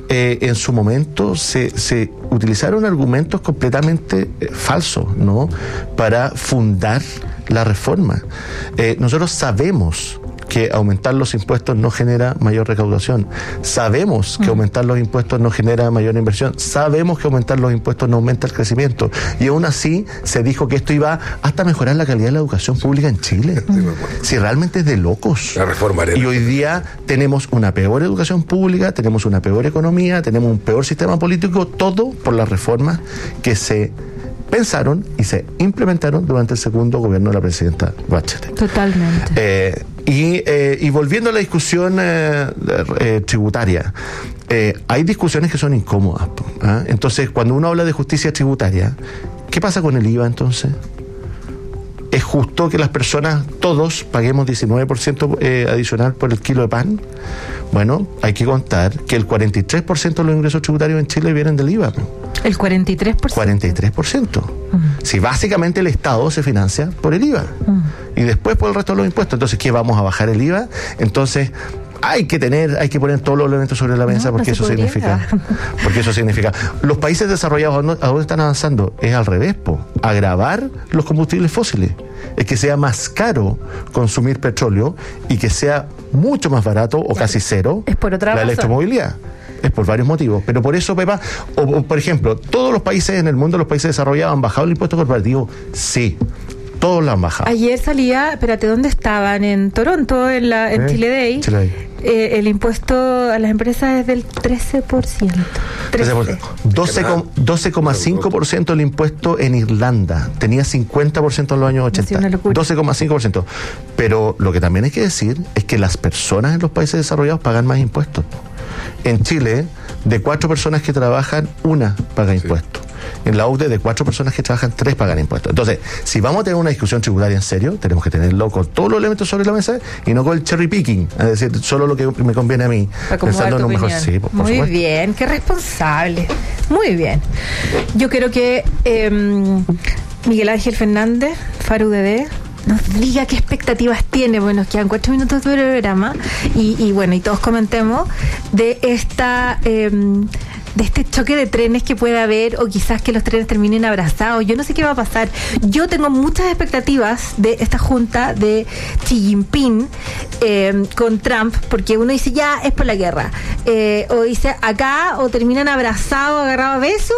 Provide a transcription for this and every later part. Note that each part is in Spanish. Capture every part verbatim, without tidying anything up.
eh, en su momento se, se utilizaron argumentos completamente eh, falsos, ¿no?, para fundar la reforma. Eh, nosotros sabemos que aumentar los impuestos no genera mayor recaudación. Sabemos que aumentar los impuestos no genera mayor inversión. Sabemos que aumentar los impuestos no aumenta el crecimiento. Y aún así se dijo que esto iba hasta mejorar la calidad de la educación pública en Chile. Si realmente es de locos. La reforma era. Y hoy día tenemos una peor educación pública, tenemos una peor economía, tenemos un peor sistema político, todo por las reformas que se pensaron y se implementaron durante el segundo gobierno de la presidenta Bachelet. Totalmente. Eh, y, eh, y volviendo a la discusión eh, eh, tributaria, eh, hay discusiones que son incómodas. ¿eh? Entonces, cuando uno habla de justicia tributaria, ¿qué pasa con el I V A entonces? ¿Es justo que las personas, todos, paguemos diecinueve por ciento eh, adicional por el kilo de pan? Bueno, hay que contar que el cuarenta y tres por ciento de los ingresos tributarios en Chile vienen del I V A. ¿El cuarenta y tres por ciento? cuarenta y tres por ciento. Uh-huh. Si básicamente el Estado se financia por el I V A. Uh-huh. Y después por el resto de los impuestos. Entonces, ¿qué vamos a bajar el I V A? Entonces, hay que tener, hay que poner todos los elementos sobre la mesa, no, porque no eso podría. significa. Porque eso significa. Los países desarrollados, ¿a dónde están avanzando? Es al revés, po. Agravar los combustibles fósiles. Es que sea más caro consumir petróleo y que sea mucho más barato o casi cero es por otra la razón. electromovilidad. Es por varios motivos. Pero por eso, Pepa, o, o por ejemplo, todos los países en el mundo, los países desarrollados, ¿han bajado el impuesto corporativo? Sí. Todos lo han bajado. Ayer salía, espérate, ¿dónde estaban? En Toronto, en la en ¿Eh? Chile Day. Chile Day. Eh, el impuesto a las empresas es del trece por ciento. trece por ciento. doce coma cinco por ciento el impuesto en Irlanda. Tenía cincuenta por ciento en los años ochenta. doce coma cinco por ciento. Pero lo que también hay que decir es que las personas en los países desarrollados pagan más impuestos. En Chile, de cuatro personas que trabajan, una paga impuestos. En la U D E, de cuatro personas que trabajan, tres pagan impuestos. Entonces, si vamos a tener una discusión tributaria en serio, tenemos que tenerlo con todos los elementos sobre la mesa y no con el cherry picking, es decir, solo lo que me conviene a mí, pensando en un mejor. Sí, por, por Muy supuesto. bien, qué responsable. Muy bien. Yo creo que eh, Miguel Ángel Fernández, Faro U D D, nos diga qué expectativas tiene. Bueno, nos quedan cuatro minutos de programa y, y bueno, y todos comentemos de esta eh, de este choque de trenes que puede haber, o quizás que los trenes terminen abrazados. Yo no sé qué va a pasar. Yo tengo muchas expectativas de esta junta de Xi Jinping eh, con Trump, porque uno dice ya es por la guerra, eh, o dice acá o terminan abrazados, agarrados a besos,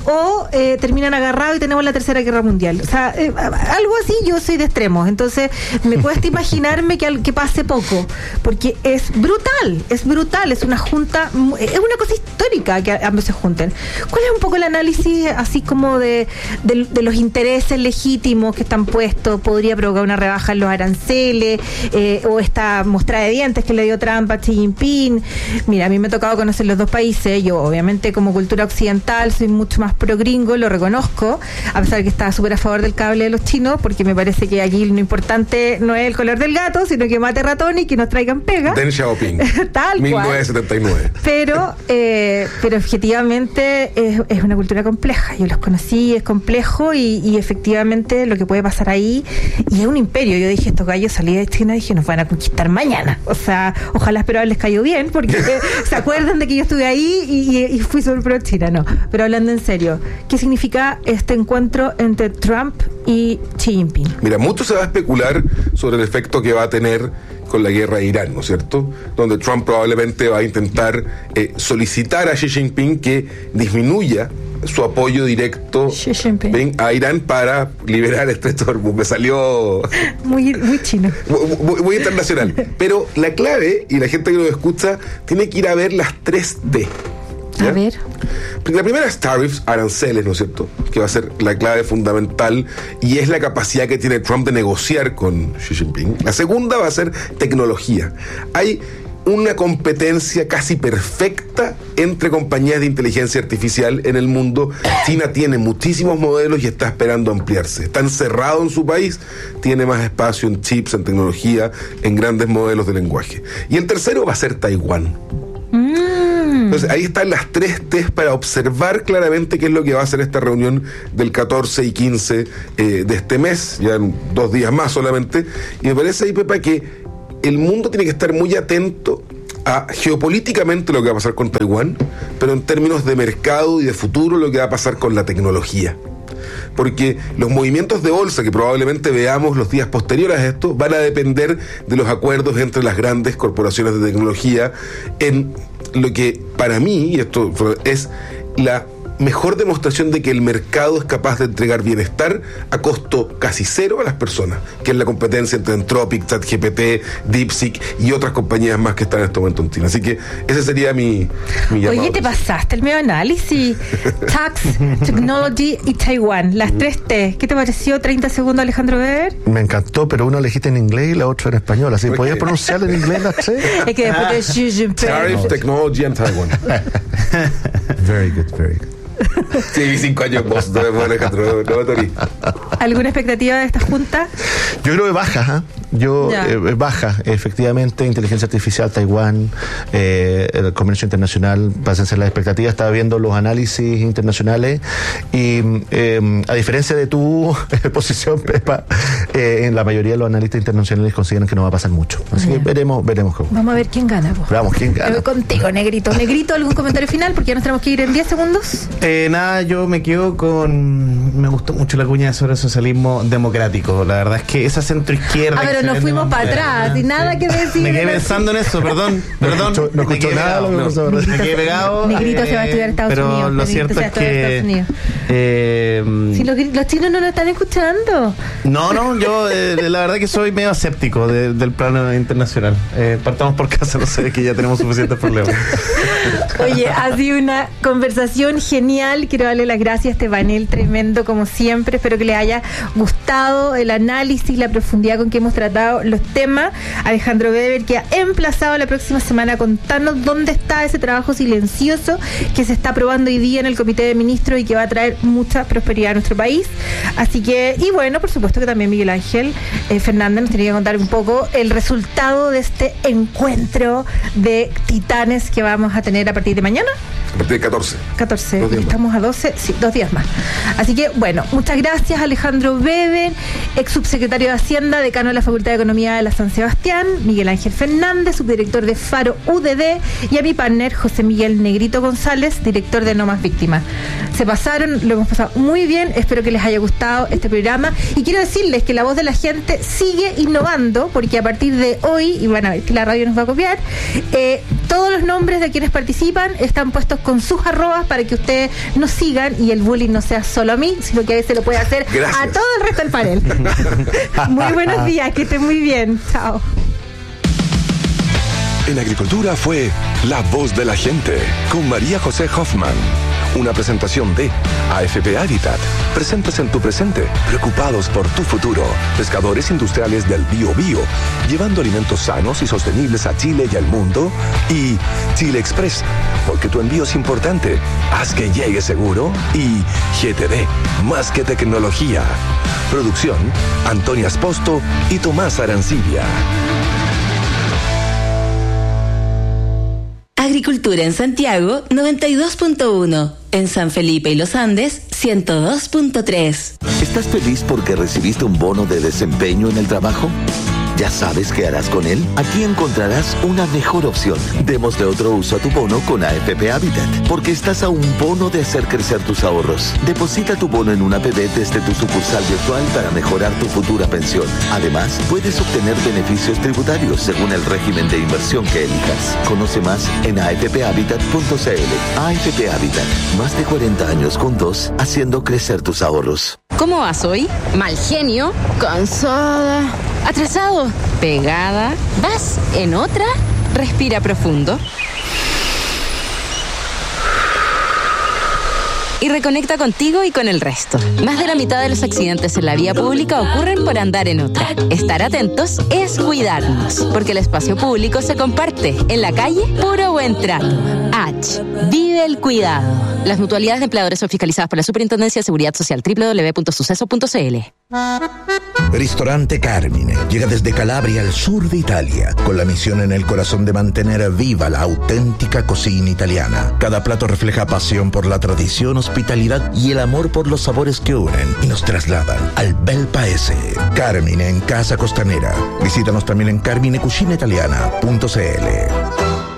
o eh, terminan agarrados y tenemos la tercera guerra mundial. O sea, eh, algo así. Yo soy de extremos, entonces me cuesta imaginarme que, que pase poco, porque es brutal, es brutal, es una junta, es una cosa histórica que ambos se junten. ¿Cuál es un poco el análisis así como de, de, de los intereses legítimos que están puestos? ¿Podría provocar una rebaja en los aranceles? Eh, ¿O esta muestra de dientes que le dio Trump a Xi Jinping? Mira, a mí me ha tocado conocer los dos países. Yo, obviamente, como cultura occidental, soy mucho más pro gringo, lo reconozco, a pesar de que estaba súper a favor del cable de los chinos, porque me parece que aquí lo importante no es el color del gato, sino que mate ratones y que nos traigan pega. Deng Xiaoping. Tal mil novecientos setenta y nueve. cual. Pero, eh, pero efectivamente es, es una cultura compleja. Yo los conocí, es complejo y, y efectivamente lo que puede pasar ahí, y es un imperio. Yo dije, estos gallos salí de China y dije, nos van a conquistar mañana. O sea, ojalá, espero les cayó bien, porque se acuerdan de que yo estuve ahí y, y, y fui sobre pro China, no. Pero hablando en serio, ¿qué significa este encuentro entre Trump y Xi Jinping? Mira, mucho se va a especular sobre el efecto que va a tener con la guerra de Irán, ¿no es cierto? Donde Trump probablemente va a intentar eh, solicitar a Xi Jinping que disminuya su apoyo directo a Irán para liberar el Estrecho de Hormuz. Me salió muy, muy chino, muy, muy internacional. Pero la clave, y la gente que lo escucha, tiene que ir a ver las tres D. ¿Ya? A ver. Porque la primera es tariffs, aranceles, ¿no es cierto? Que va a ser la clave fundamental y es la capacidad que tiene Trump de negociar con Xi Jinping. La segunda va a ser tecnología. Hay una competencia casi perfecta entre compañías de inteligencia artificial en el mundo. China tiene muchísimos modelos y está esperando ampliarse. Está encerrado en su país, tiene más espacio en chips, en tecnología, en grandes modelos de lenguaje. Y el tercero va a ser Taiwán. Entonces ahí están las tres T's para observar claramente qué es lo que va a hacer esta reunión del catorce y quince eh, de este mes, ya en dos días más solamente. Y me parece ahí, Pepa, que el mundo tiene que estar muy atento a geopolíticamente lo que va a pasar con Taiwán, pero en términos de mercado y de futuro lo que va a pasar con la tecnología. Porque los movimientos de bolsa que probablemente veamos los días posteriores a esto van a depender de los acuerdos entre las grandes corporaciones de tecnología en lo que para mí, y esto es la mejor demostración de que el mercado es capaz de entregar bienestar a costo casi cero a las personas, que es la competencia entre Anthropic, ChatGPT, DeepSeek y otras compañías más que están en este momento en China. Así que ese sería mi, mi llamado. Oye, te pasaste el medio análisis. Tax, Technology y Taiwán, las tres T. ¿Qué te pareció? treinta segundos, Alejandro Weber. Me encantó, pero una elegiste en inglés y la otra en español. Así que podías pronunciar en inglés las tres. Es que después de Xi Jinping. Tariff, Technology and Taiwan. Very good, very good. Sí, cinco años vos, no me Alejandro, no, Tori. ¿Alguna expectativa de esta junta? Yo creo que baja, ¿eh? Yo eh, baja, efectivamente, inteligencia artificial, Taiwán, eh, el comercio internacional, pasen a ser las expectativas. Estaba viendo los análisis internacionales y eh, a diferencia de tu posición, Pepa, eh, en la mayoría de los analistas internacionales consideran que no va a pasar mucho. Así yeah. que veremos, veremos cómo. Vamos a ver quién gana. Vos. Vamos, quién gana. Yo voy contigo, Negrito. Negrito, ¿algún comentario final? Porque ya nos tenemos que ir en diez segundos. Eh, nada, yo me quedo con... Me gustó mucho la cuña sobre el socialismo democrático. La verdad es que esa centroizquierda... Ah, pero nos fuimos para atrás y nada que decir. Me quedé pensando en eso, perdón, perdón. No, no escucho nada lo que pasó. Me quedé pegado. Negrito eh, se va a estudiar a Estados pero Unidos. Pero lo cierto es que... Eh, si los, los chinos no nos están escuchando. No, no, yo eh, la verdad que soy medio escéptico de, del plano internacional. Eh, partamos por casa, no sé, que ya tenemos suficientes problemas. Oye, ha sido una conversación genial. Quiero darle las gracias a este panel tremendo, como siempre. Espero que les haya gustado el análisis, la profundidad con que hemos tratado los temas. Alejandro Weber, que ha emplazado la próxima semana a contarnos dónde está ese trabajo silencioso que se está aprobando hoy día en el Comité de Ministros y que va a traer mucha prosperidad a nuestro país. Así que, y bueno, por supuesto que también Miguel Ángel eh, Fernández nos tenía que contar un poco el resultado de este encuentro de titanes que vamos a tener a partir de mañana. A partir de catorce. catorce, estamos a doce, sí, dos días más. Así que, bueno, muchas gracias Alejandro Weber, ex subsecretario de Hacienda, decano de la Facultad de Economía de la San Sebastián, Miguel Ángel Fernández, subdirector de Faro U D D, y a mi partner José Miguel Negrito González, director de No Más Víctimas. Se pasaron, lo hemos pasado muy bien, espero que les haya gustado este programa y quiero decirles que La Voz de la Gente sigue innovando, porque a partir de hoy, y van a ver que la radio nos va a copiar, eh, todos los nombres de quienes participan están puestos con sus arrobas para que ustedes nos sigan y el bullying no sea solo a mí, sino que a veces lo puede hacer Gracias. A todo el resto del panel. Muy buenos días, que estén muy bien. Chao. En Agricultura fue La Voz de la Gente con María José Hoffman. Una presentación de A F P Habitat. Presentes en tu presente, preocupados por tu futuro. Pescadores industriales del Bío Bío, llevando alimentos sanos y sostenibles a Chile y al mundo. Y Chile Express, porque tu envío es importante. Haz que llegue seguro. Y G T D, más que tecnología. Producción, Antonia Esposto y Tomás Arancibia. Agricultura en Santiago, noventa y dos punto uno. En San Felipe y Los Andes, ciento dos punto tres. ¿Estás feliz porque recibiste un bono de desempeño en el trabajo? ¿Ya sabes qué harás con él? Aquí encontrarás una mejor opción. Démosle otro uso a tu bono con A F P Habitat, porque estás a un bono de hacer crecer tus ahorros. Deposita tu bono en una A P B desde tu sucursal virtual para mejorar tu futura pensión. Además, puedes obtener beneficios tributarios según el régimen de inversión que elijas. Conoce más en a f p habitat punto c l. A F P Habitat, más de cuarenta años juntos, haciendo crecer tus ahorros. ¿Cómo vas hoy? Mal genio, cansada, atrasado, pegada. ¿Vas en otra? Respira profundo. Y reconecta contigo y con el resto. Más de la mitad de los accidentes en la vía pública ocurren por andar en otra. Estar atentos es cuidarnos, porque el espacio público se comparte. En la calle, puro buen trato. H. Vive el cuidado. Las mutualidades de empleadores son fiscalizadas por la Superintendencia de Seguridad Social. doble u doble u doble u punto suceso punto c l. Ristorante Carmine llega desde Calabria al sur de Italia, con la misión en el corazón de mantener viva la auténtica cocina italiana. Cada plato refleja pasión por la tradición, hospitalidad y el amor por los sabores que unen y nos trasladan al bel paese. Carmine en Casa Costanera. Visítanos también en carmine cucina italiana punto c l.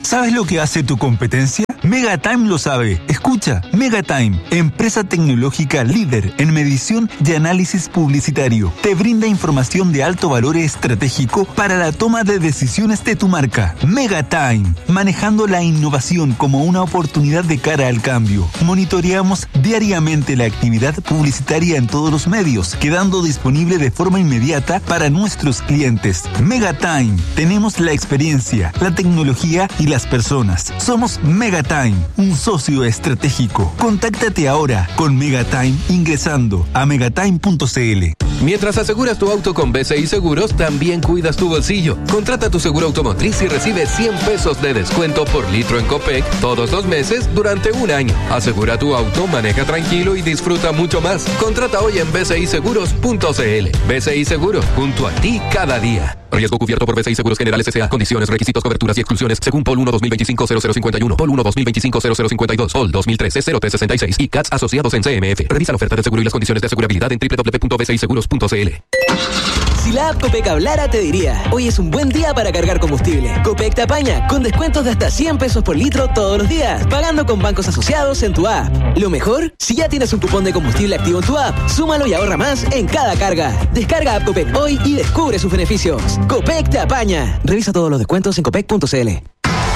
¿Sabes lo que hace tu competencia? Megatime lo sabe. Escucha, Megatime, empresa tecnológica líder en medición y análisis publicitario, te brinda información de alto valor estratégico para la toma de decisiones de tu marca. Megatime, manejando la innovación como una oportunidad de cara al cambio. Monitoreamos diariamente la actividad publicitaria en todos los medios, quedando disponible de forma inmediata para nuestros clientes. Megatime, tenemos la experiencia, la tecnología y las personas. Somos Megatime, un socio estratégico. Contáctate ahora con Megatime ingresando a megatime punto c l. Mientras aseguras tu auto con B C I Seguros, también cuidas tu bolsillo. Contrata tu seguro automotriz y recibe cien pesos de descuento por litro en Copec todos los meses durante un año. Asegura tu auto, maneja tranquilo y disfruta mucho más. Contrata hoy en b c i seguros punto c l. B C I Seguro, junto a ti cada día. Riesgo cubierto por B C I Seguros Generales S A. Condiciones, requisitos, coberturas y exclusiones según P O L uno dos mil veinticinco cero cero cincuenta y uno, P O L uno dos mil veinticinco cero cero cincuenta y dos, P O L dos mil trece cero tres sesenta y seis y C A T S asociados en C M F. Revisa la oferta de seguro y las condiciones de asegurabilidad en doble u doble u doble u punto b c i seguros punto c l. Si la app Copec hablara, te diría: hoy es un buen día para cargar combustible. Copec te apaña con descuentos de hasta cien pesos por litro todos los días, pagando con bancos asociados en tu app. Lo mejor, si ya tienes un cupón de combustible activo en tu app, súmalo y ahorra más en cada carga. Descarga app Copec hoy y descubre sus beneficios. Copec te apaña. Revisa todos los descuentos en copec punto c l.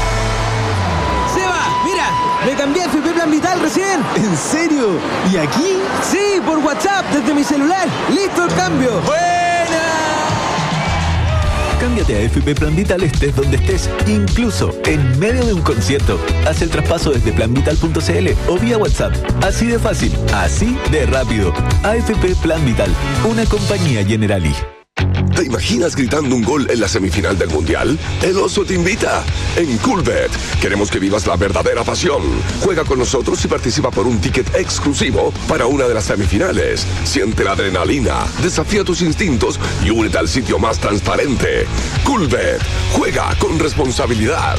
Me cambié a F P Plan Vital recién. ¿En serio? ¿Y aquí? Sí, por WhatsApp, desde mi celular. ¡Listo el cambio! ¡Buena! Cámbiate a F P Plan Vital estés donde estés, incluso en medio de un concierto. Haz el traspaso desde plan vital punto c l o vía WhatsApp. Así de fácil, así de rápido. A F P Plan Vital, una compañía Generali. ¿Te imaginas gritando un gol en la semifinal del Mundial? El Oso te invita. En Coolbet queremos que vivas la verdadera pasión. Juega con nosotros y participa por un ticket exclusivo para una de las semifinales. Siente la adrenalina, desafía tus instintos y únete al sitio más transparente. Coolbet, juega con responsabilidad.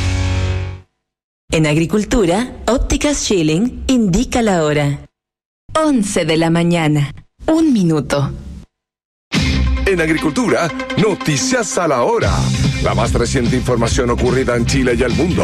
En Agricultura, Ópticas Schilling indica la hora. once de la mañana. Un minuto. En Agricultura, noticias a la hora. La más reciente información ocurrida en Chile y el mundo.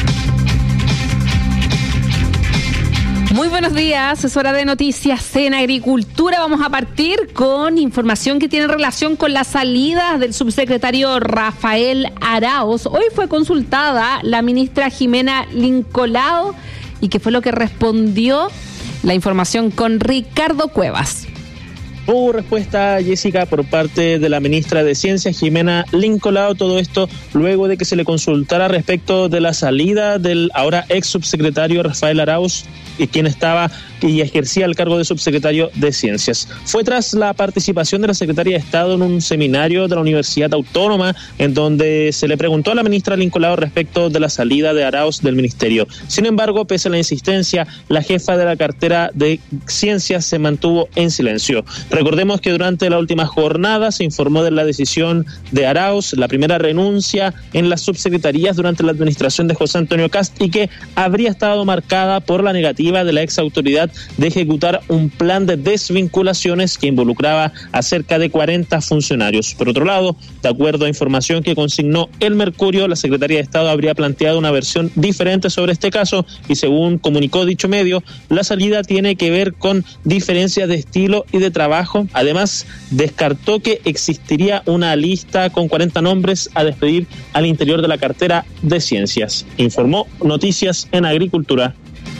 Muy buenos días, es hora de noticias en Agricultura. Vamos a partir con información que tiene relación con la salida del subsecretario Rafael Arauz. Hoy fue consultada la ministra Jimena Lincolao y qué fue lo que respondió. La información con Ricardo Cuevas. Hubo respuesta, Jessica, por parte de la ministra de Ciencias, Jimena Lincolao, todo esto luego de que se le consultara respecto de la salida del ahora ex subsecretario Rafael Arauz, y quien estaba y ejercía el cargo de subsecretario de Ciencias. Fue tras la participación de la secretaria de Estado en un seminario de la Universidad Autónoma, en donde se le preguntó a la ministra Lincolao respecto de la salida de Arauz del ministerio. Sin embargo, pese a la insistencia, la jefa de la cartera de Ciencias se mantuvo en silencio. Recordemos que durante la última jornada se informó de la decisión de Arauz, la primera renuncia en las subsecretarías durante la administración de José Antonio Kast, y que habría estado marcada por la negativa de la ex autoridad de ejecutar un plan de desvinculaciones que involucraba a cerca de cuarenta funcionarios. Por otro lado, de acuerdo a información que consignó El Mercurio, la Secretaría de Estado habría planteado una versión diferente sobre este caso y, según comunicó dicho medio, la salida tiene que ver con diferencias de estilo y de trabajo. Además, descartó que existiría una lista con cuarenta nombres a despedir al interior de la cartera de Ciencias. Informó Noticias en Agricultura.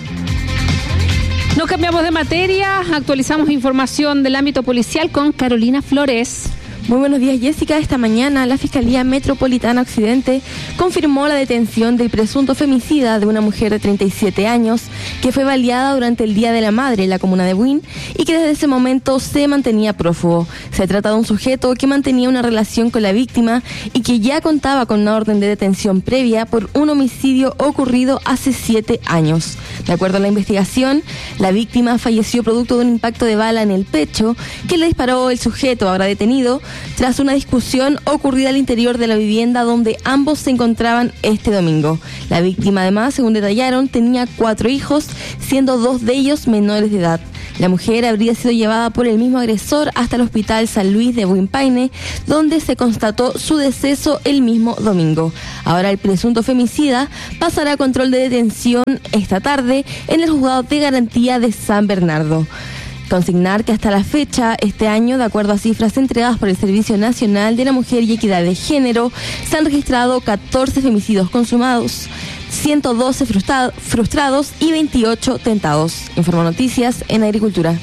No cambiamos de materia, actualizamos información del ámbito policial con Carolina Flores. Muy buenos días, Jessica. Esta mañana la Fiscalía Metropolitana Occidente confirmó la detención del presunto femicida de una mujer de treinta y siete años que fue baleada durante el Día de la Madre en la comuna de Buin y que desde ese momento se mantenía prófugo. Se trata de un sujeto que mantenía una relación con la víctima y que ya contaba con una orden de detención previa por un homicidio ocurrido hace siete años. De acuerdo a la investigación, la víctima falleció producto de un impacto de bala en el pecho que le disparó el sujeto ahora detenido tras una discusión ocurrida al interior de la vivienda donde ambos se encontraban este domingo. La víctima, además, según detallaron, tenía cuatro hijos, siendo dos de ellos menores de edad. La mujer habría sido llevada por el mismo agresor hasta el Hospital San Luis de Buinpaine, donde se constató su deceso el mismo domingo. Ahora el presunto femicida pasará a control de detención esta tarde en el juzgado de garantía de San Bernardo. Consignar que hasta la fecha, este año, de acuerdo a cifras entregadas por el Servicio Nacional de la Mujer y Equidad de Género, se han registrado catorce femicidios consumados, ciento doce frustra- frustrados y veintiocho tentados. Informa Noticias en Agricultura.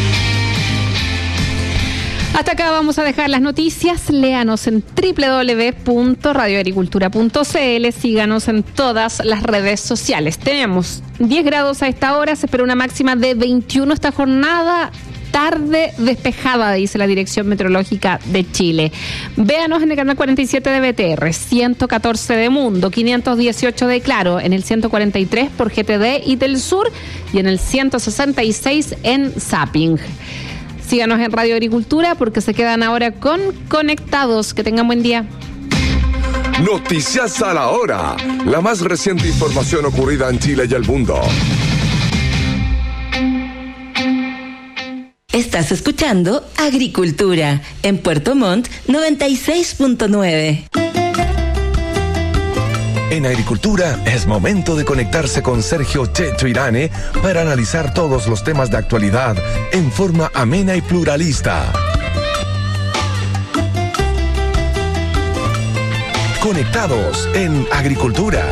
Hasta acá vamos a dejar las noticias. Léanos en doble u doble u doble u punto radio agricultura punto c l. Síganos en todas las redes sociales. Tenemos diez grados a esta hora. Se espera una máxima de veintiuno esta jornada. Tarde despejada, dice la Dirección Meteorológica de Chile. Véanos en el canal cuarenta y siete de B T R, ciento catorce de Mundo, quinientos dieciocho de Claro, en el ciento cuarenta y tres por G T D y del Sur y en el ciento sesenta y seis en Zapping. Síganos en Radio Agricultura porque se quedan ahora con Conectados. Que tengan buen día. Noticias a la hora. La más reciente información ocurrida en Chile y el mundo. Estás escuchando Agricultura en Puerto Montt noventa y seis punto nueve. En Agricultura es momento de conectarse con Sergio Checho Irane para analizar todos los temas de actualidad en forma amena y pluralista. Conectados en Agricultura.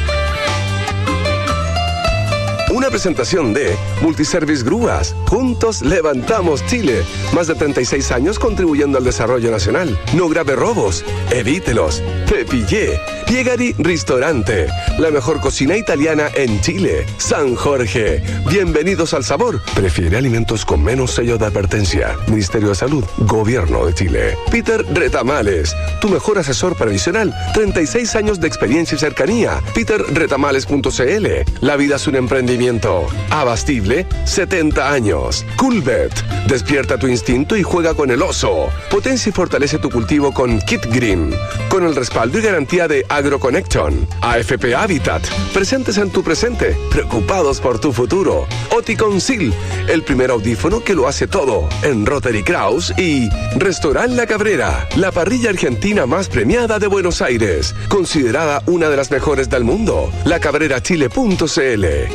Una presentación de Multiservice Grúas. Juntos levantamos Chile. Más de treinta y seis años contribuyendo al desarrollo nacional. No grave robos. Evítelos. Pepillé. Piegari Ristorante. La mejor cocina italiana en Chile. San Jorge. Bienvenidos al sabor. Prefiere alimentos con menos sello de advertencia. Ministerio de Salud. Gobierno de Chile. Peter Retamales. Tu mejor asesor previsional. treinta y seis años de experiencia y cercanía. peter retamales punto c l. La vida es un emprendimiento. Abastible, setenta años. Coolbet. Despierta tu instinto y juega con el oso. Potencia y fortalece tu cultivo con Kit Green. Con el respaldo y garantía de AgroConnection. A F P Habitat. Presentes en tu presente. Preocupados por tu futuro. Oticonsil. El primer audífono que lo hace todo. En Rotary Kraus. Y Restaurant La Cabrera. La parrilla argentina más premiada de Buenos Aires. Considerada una de las mejores del mundo. la cabrera chile punto c l.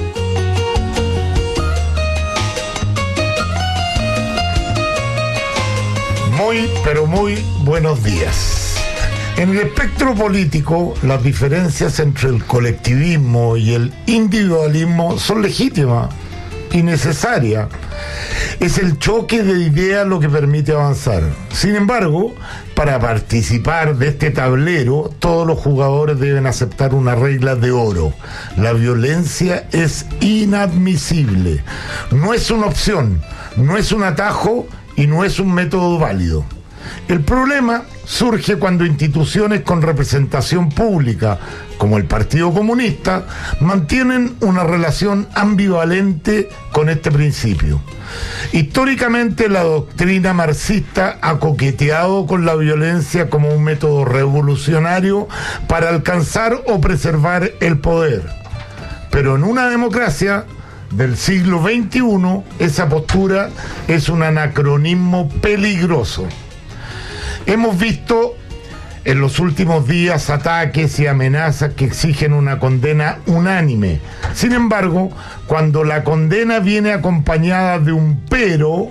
Muy, pero muy buenos días. En el espectro político, las diferencias entre el colectivismo y el individualismo son legítimas y necesarias. Es el choque de ideas lo que permite avanzar. Sin embargo, para participar de este tablero, todos los jugadores deben aceptar una regla de oro. La violencia es inadmisible. No es una opción, no es un atajo y no es un método válido. El problema surge cuando instituciones con representación pública, como el Partido Comunista, mantienen una relación ambivalente con este principio. Históricamente, la doctrina marxista ha coqueteado con la violencia como un método revolucionario para alcanzar o preservar el poder. Pero en una democracia del siglo veintiuno, esa postura es un anacronismo peligroso. Hemos visto en los últimos días ataques y amenazas que exigen una condena unánime. Sin embargo, cuando la condena viene acompañada de un pero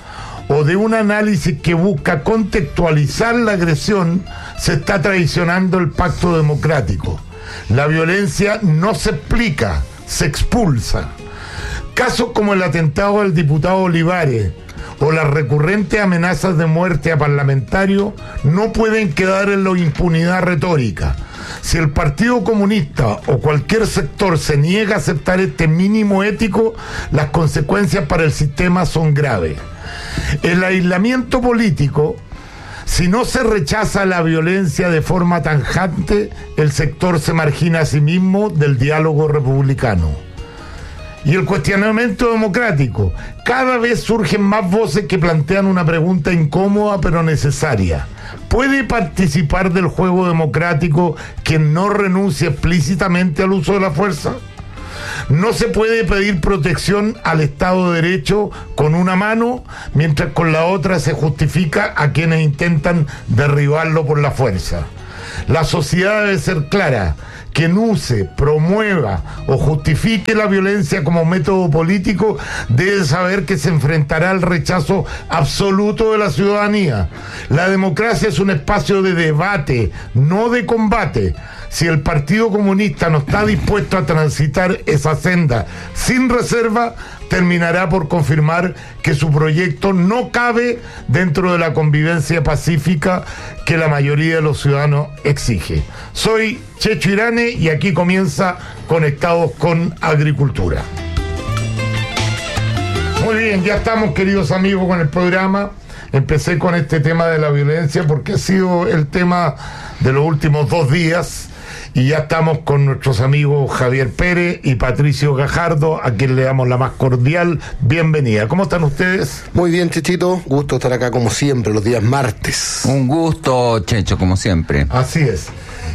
o de un análisis que busca contextualizar la agresión, se está traicionando el pacto democrático. La violencia no se explica, se expulsa. Casos como el atentado al diputado Olivares o las recurrentes amenazas de muerte a parlamentarios no pueden quedar en la impunidad retórica. Si el Partido Comunista o cualquier sector se niega a aceptar este mínimo ético, las consecuencias para el sistema son graves. El aislamiento político, si no se rechaza la violencia de forma tajante, el sector se margina a sí mismo del diálogo republicano. Y el cuestionamiento democrático. Cada vez surgen más voces que plantean una pregunta incómoda pero necesaria. ¿Puede participar del juego democrático quien no renuncia explícitamente al uso de la fuerza? No se puede pedir protección al Estado de Derecho con una mano, mientras con la otra se justifica a quienes intentan derribarlo por la fuerza. La sociedad debe ser clara. Quien use, promueva o justifique la violencia como método político debe saber que se enfrentará al rechazo absoluto de la ciudadanía. La democracia es un espacio de debate, no de combate. Si el Partido Comunista no está dispuesto a transitar esa senda sin reserva, terminará por confirmar que su proyecto no cabe dentro de la convivencia pacífica que la mayoría de los ciudadanos exige. Soy Checho Irane y aquí comienza Conectados con Agricultura. Muy bien, ya estamos, queridos amigos, con el programa. Empecé con este tema de la violencia porque ha sido el tema de los últimos dos días. Y ya estamos con nuestros amigos Javier Pérez y Patricio Gajardo, a quien le damos la más cordial bienvenida. ¿Cómo están ustedes? Muy bien, Chechito. Gusto estar acá como siempre, los días martes. Un gusto, Checho, como siempre. Así es.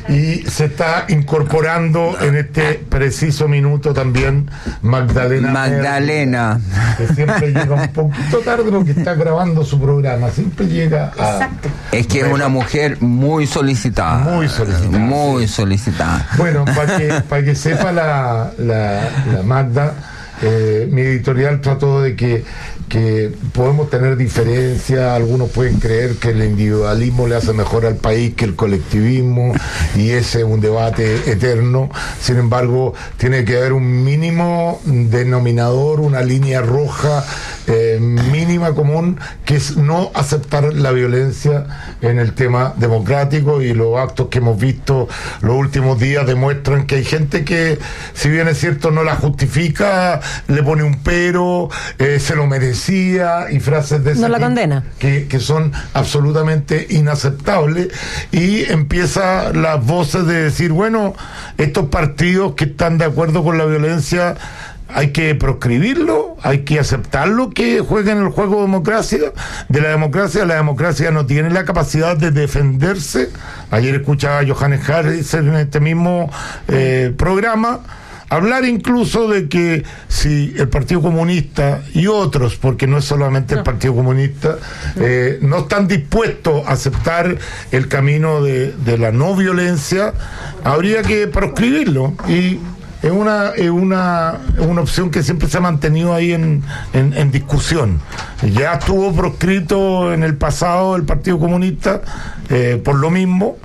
Y se está incorporando en este preciso minuto también Magdalena. Magdalena. Merkel, que siempre llega un poquito tarde porque está grabando su programa. Siempre llega a... Exacto. Es que es una mujer muy solicitada. Muy solicitada. Muy solicitada. Bueno, para que, para que sepa la, la, la Magda, eh, mi editorial trató de que que podemos tener diferencias, algunos pueden creer que el individualismo le hace mejor al país que el colectivismo, y ese es un debate eterno. Sin embargo, tiene que haber un mínimo denominador, una línea roja eh, mínima común, que es no aceptar la violencia en el tema democrático, y los actos que hemos visto los últimos días demuestran que hay gente que, si bien es cierto, no la justifica, le pone un pero, eh, se lo merece y frases de ese no la tipo condena, que, que son absolutamente inaceptables, y empieza las voces de decir, bueno, estos partidos que están de acuerdo con la violencia hay que proscribirlo, hay que aceptarlo, que jueguen el juego de democracia, de la democracia. La democracia no tiene la capacidad de defenderse. Ayer escuchaba a Johannes Harris en este mismo eh, programa hablar incluso de que si el Partido Comunista y otros, porque no es solamente no. el Partido Comunista, eh, no están dispuestos a aceptar el camino de, de la no violencia, habría que proscribirlo. Y es una, es una, es una opción que siempre se ha mantenido ahí en, en, en discusión. Ya estuvo proscrito en el pasado el Partido Comunista eh, por lo mismo,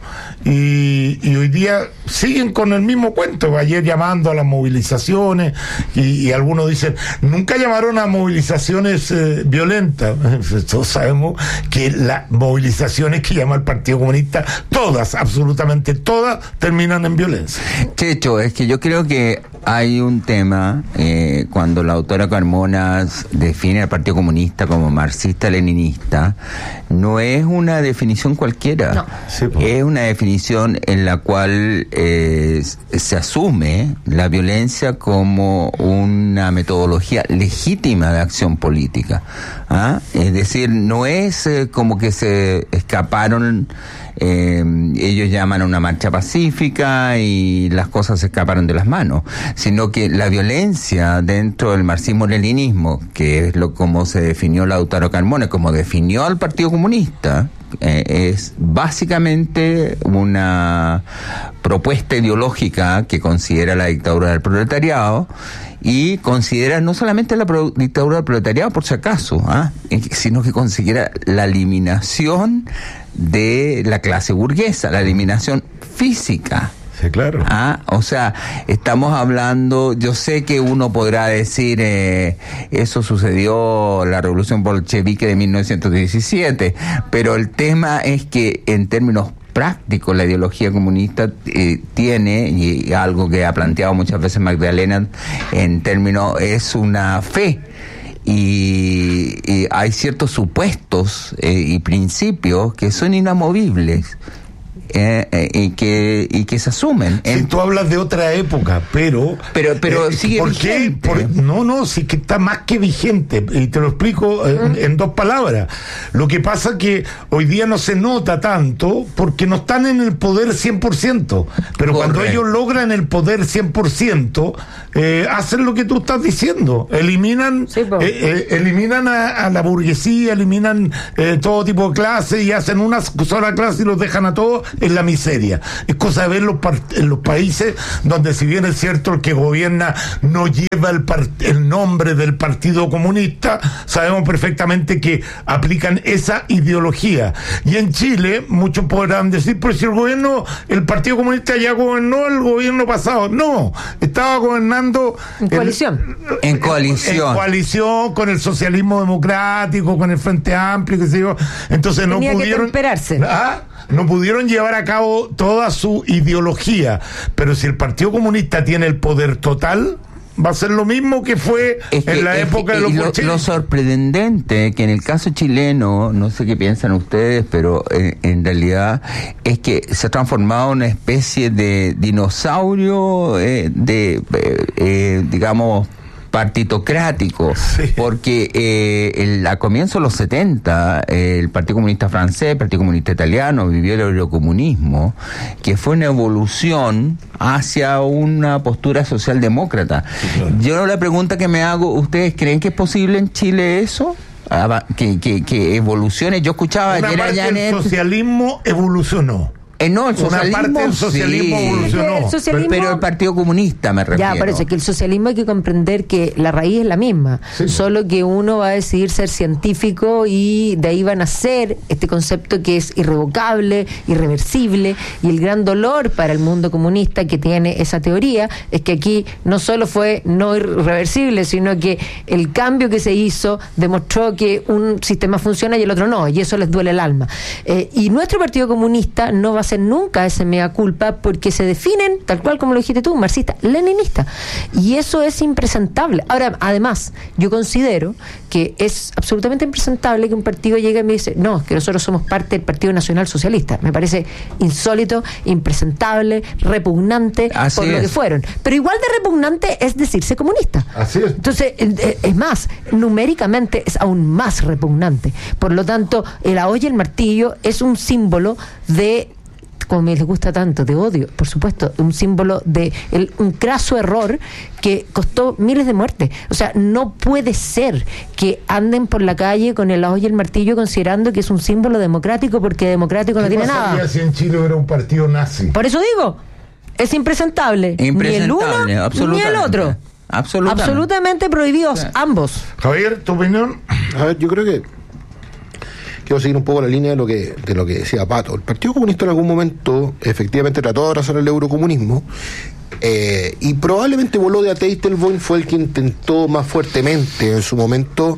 y, y hoy día siguen con el mismo cuento. Ayer llamando a las movilizaciones, y, y algunos dicen, nunca llamaron a movilizaciones eh, violentas. Todos sabemos que las movilizaciones que llama el Partido Comunista, todas, absolutamente todas, terminan en violencia. Checho, es que yo creo que hay un tema, eh, cuando la autora Carmona define al Partido Comunista como marxista-leninista, no es una definición cualquiera, no. sí, pues. Es una definición en la cual eh, se asume la violencia como una metodología legítima de acción política. ¿Ah? Es decir, no es eh, como que se escaparon. Eh, ellos llaman a una marcha pacífica y las cosas se escaparon de las manos, sino que la violencia dentro del marxismo-leninismo, que es lo como se definió Lautaro Carmona, como definió al Partido Comunista, eh, es básicamente una propuesta ideológica que considera la dictadura del proletariado, y considera no solamente la pro- dictadura del proletariado, por si acaso, ¿ah? sino que considera la eliminación de la clase burguesa, la eliminación física. Sí, claro. Ah, o sea, estamos hablando, yo sé que uno podrá decir, eh, eso sucedió, la revolución bolchevique de mil novecientos diecisiete, pero el tema es que en términos prácticos la ideología comunista eh, tiene, y algo que ha planteado muchas veces Magdalena, en términos, es una fe. Y, y hay ciertos supuestos eh, y principios que son inamovibles. eh, eh, y que y que se asumen. Si tú hablas de otra época, pero pero pero eh, sigue ¿por vigente. qué? Por, no, no, sí que está más que vigente, y te lo explico en, en dos palabras. Lo que pasa es que hoy día no se nota tanto porque no están en el poder cien por ciento, pero Correcto. cuando ellos logran el poder cien por ciento, eh, hacen lo que tú estás diciendo, eliminan Sí, po. eh, eh, eliminan a, a la burguesía, eliminan eh, todo tipo de clases y hacen una sola clase y los dejan a todos en la miseria. Es cosa de ver los par- en los países donde, si bien es cierto, el que gobierna no lleva el, par- el nombre del Partido Comunista, sabemos perfectamente que aplican esa ideología. Y en Chile muchos podrán decir, pero si el gobierno, el Partido Comunista ya gobernó el gobierno pasado. No, estaba gobernando En coalición. En en coalición. coalición con el socialismo democrático, con el Frente Amplio, qué sé yo. Entonces no Tenía que pudieron temperarse. ¿Ah? No pudieron llevar a cabo toda su ideología. Pero si el Partido Comunista tiene el poder total, va a ser lo mismo que fue Es que- en la es época que- de los y lo, bolcheviques. lo sorprendente que en el caso chileno, no sé qué piensan ustedes, pero eh, en realidad es que se ha transformado en una especie de dinosaurio eh, de, eh, eh, digamos, partitocrático, Sí. porque eh, el, a comienzos de los setenta eh, el Partido Comunista francés, el Partido Comunista italiano vivió el eurocomunismo, que fue una evolución hacia una postura socialdemócrata. Yo la pregunta que me hago, ¿ustedes creen que es posible en Chile eso? Ava- Que, que, que evolucione. Yo escuchaba Una ayer a parte del Janet- socialismo evolucionó. Eh, no, el Una socialismo, parte del socialismo sí. evolucionó. El socialismo- Pero el Partido Comunista me refiero. Ya, parece que el socialismo hay que comprender que la raíz es la misma, solo que uno va a decidir ser científico y de ahí va a nacer este concepto que es irrevocable, irreversible, y el gran dolor para el mundo comunista que tiene esa teoría es que aquí no solo fue no irreversible, sino que el cambio que se hizo demostró que un sistema funciona y el otro no, y eso les duele el alma. Eh, y nuestro Partido Comunista no va a ser nunca ese mea culpa porque se definen, tal cual como lo dijiste tú, marxista, leninista, y eso es impresentable. Ahora, además, yo considero que es absolutamente impresentable que un partido llegue y me dice, no, que nosotros somos parte del Partido Nacional Socialista. Me parece insólito, impresentable, repugnante Así por lo es. que fueron. Pero igual de repugnante es decirse comunista. Así es. Entonces, eh, eh, es más, numéricamente es aún más repugnante. Por lo tanto, la olla y el martillo es un símbolo de, como me les gusta tanto, de odio, por supuesto, un símbolo de el, un craso error que costó miles de muertes. O sea, no puede ser que anden por la calle con el olla y el martillo considerando que es un símbolo democrático, porque democrático no ¿Qué tiene pasaría nada. si en Chile hubiera un partido nazi? Por eso digo, es impresentable. Ni el uno Impresentable, ni el absolutamente. otro. Absolutamente. Absolutamente prohibidos ambos. Javier, ¿tu opinión? A ver, yo creo que quiero seguir un poco la línea de lo que de lo que decía Pato. El Partido Comunista en algún momento efectivamente trató de abrazar el eurocomunismo, eh, y probablemente Volodya Teitelboim fue el que intentó más fuertemente en su momento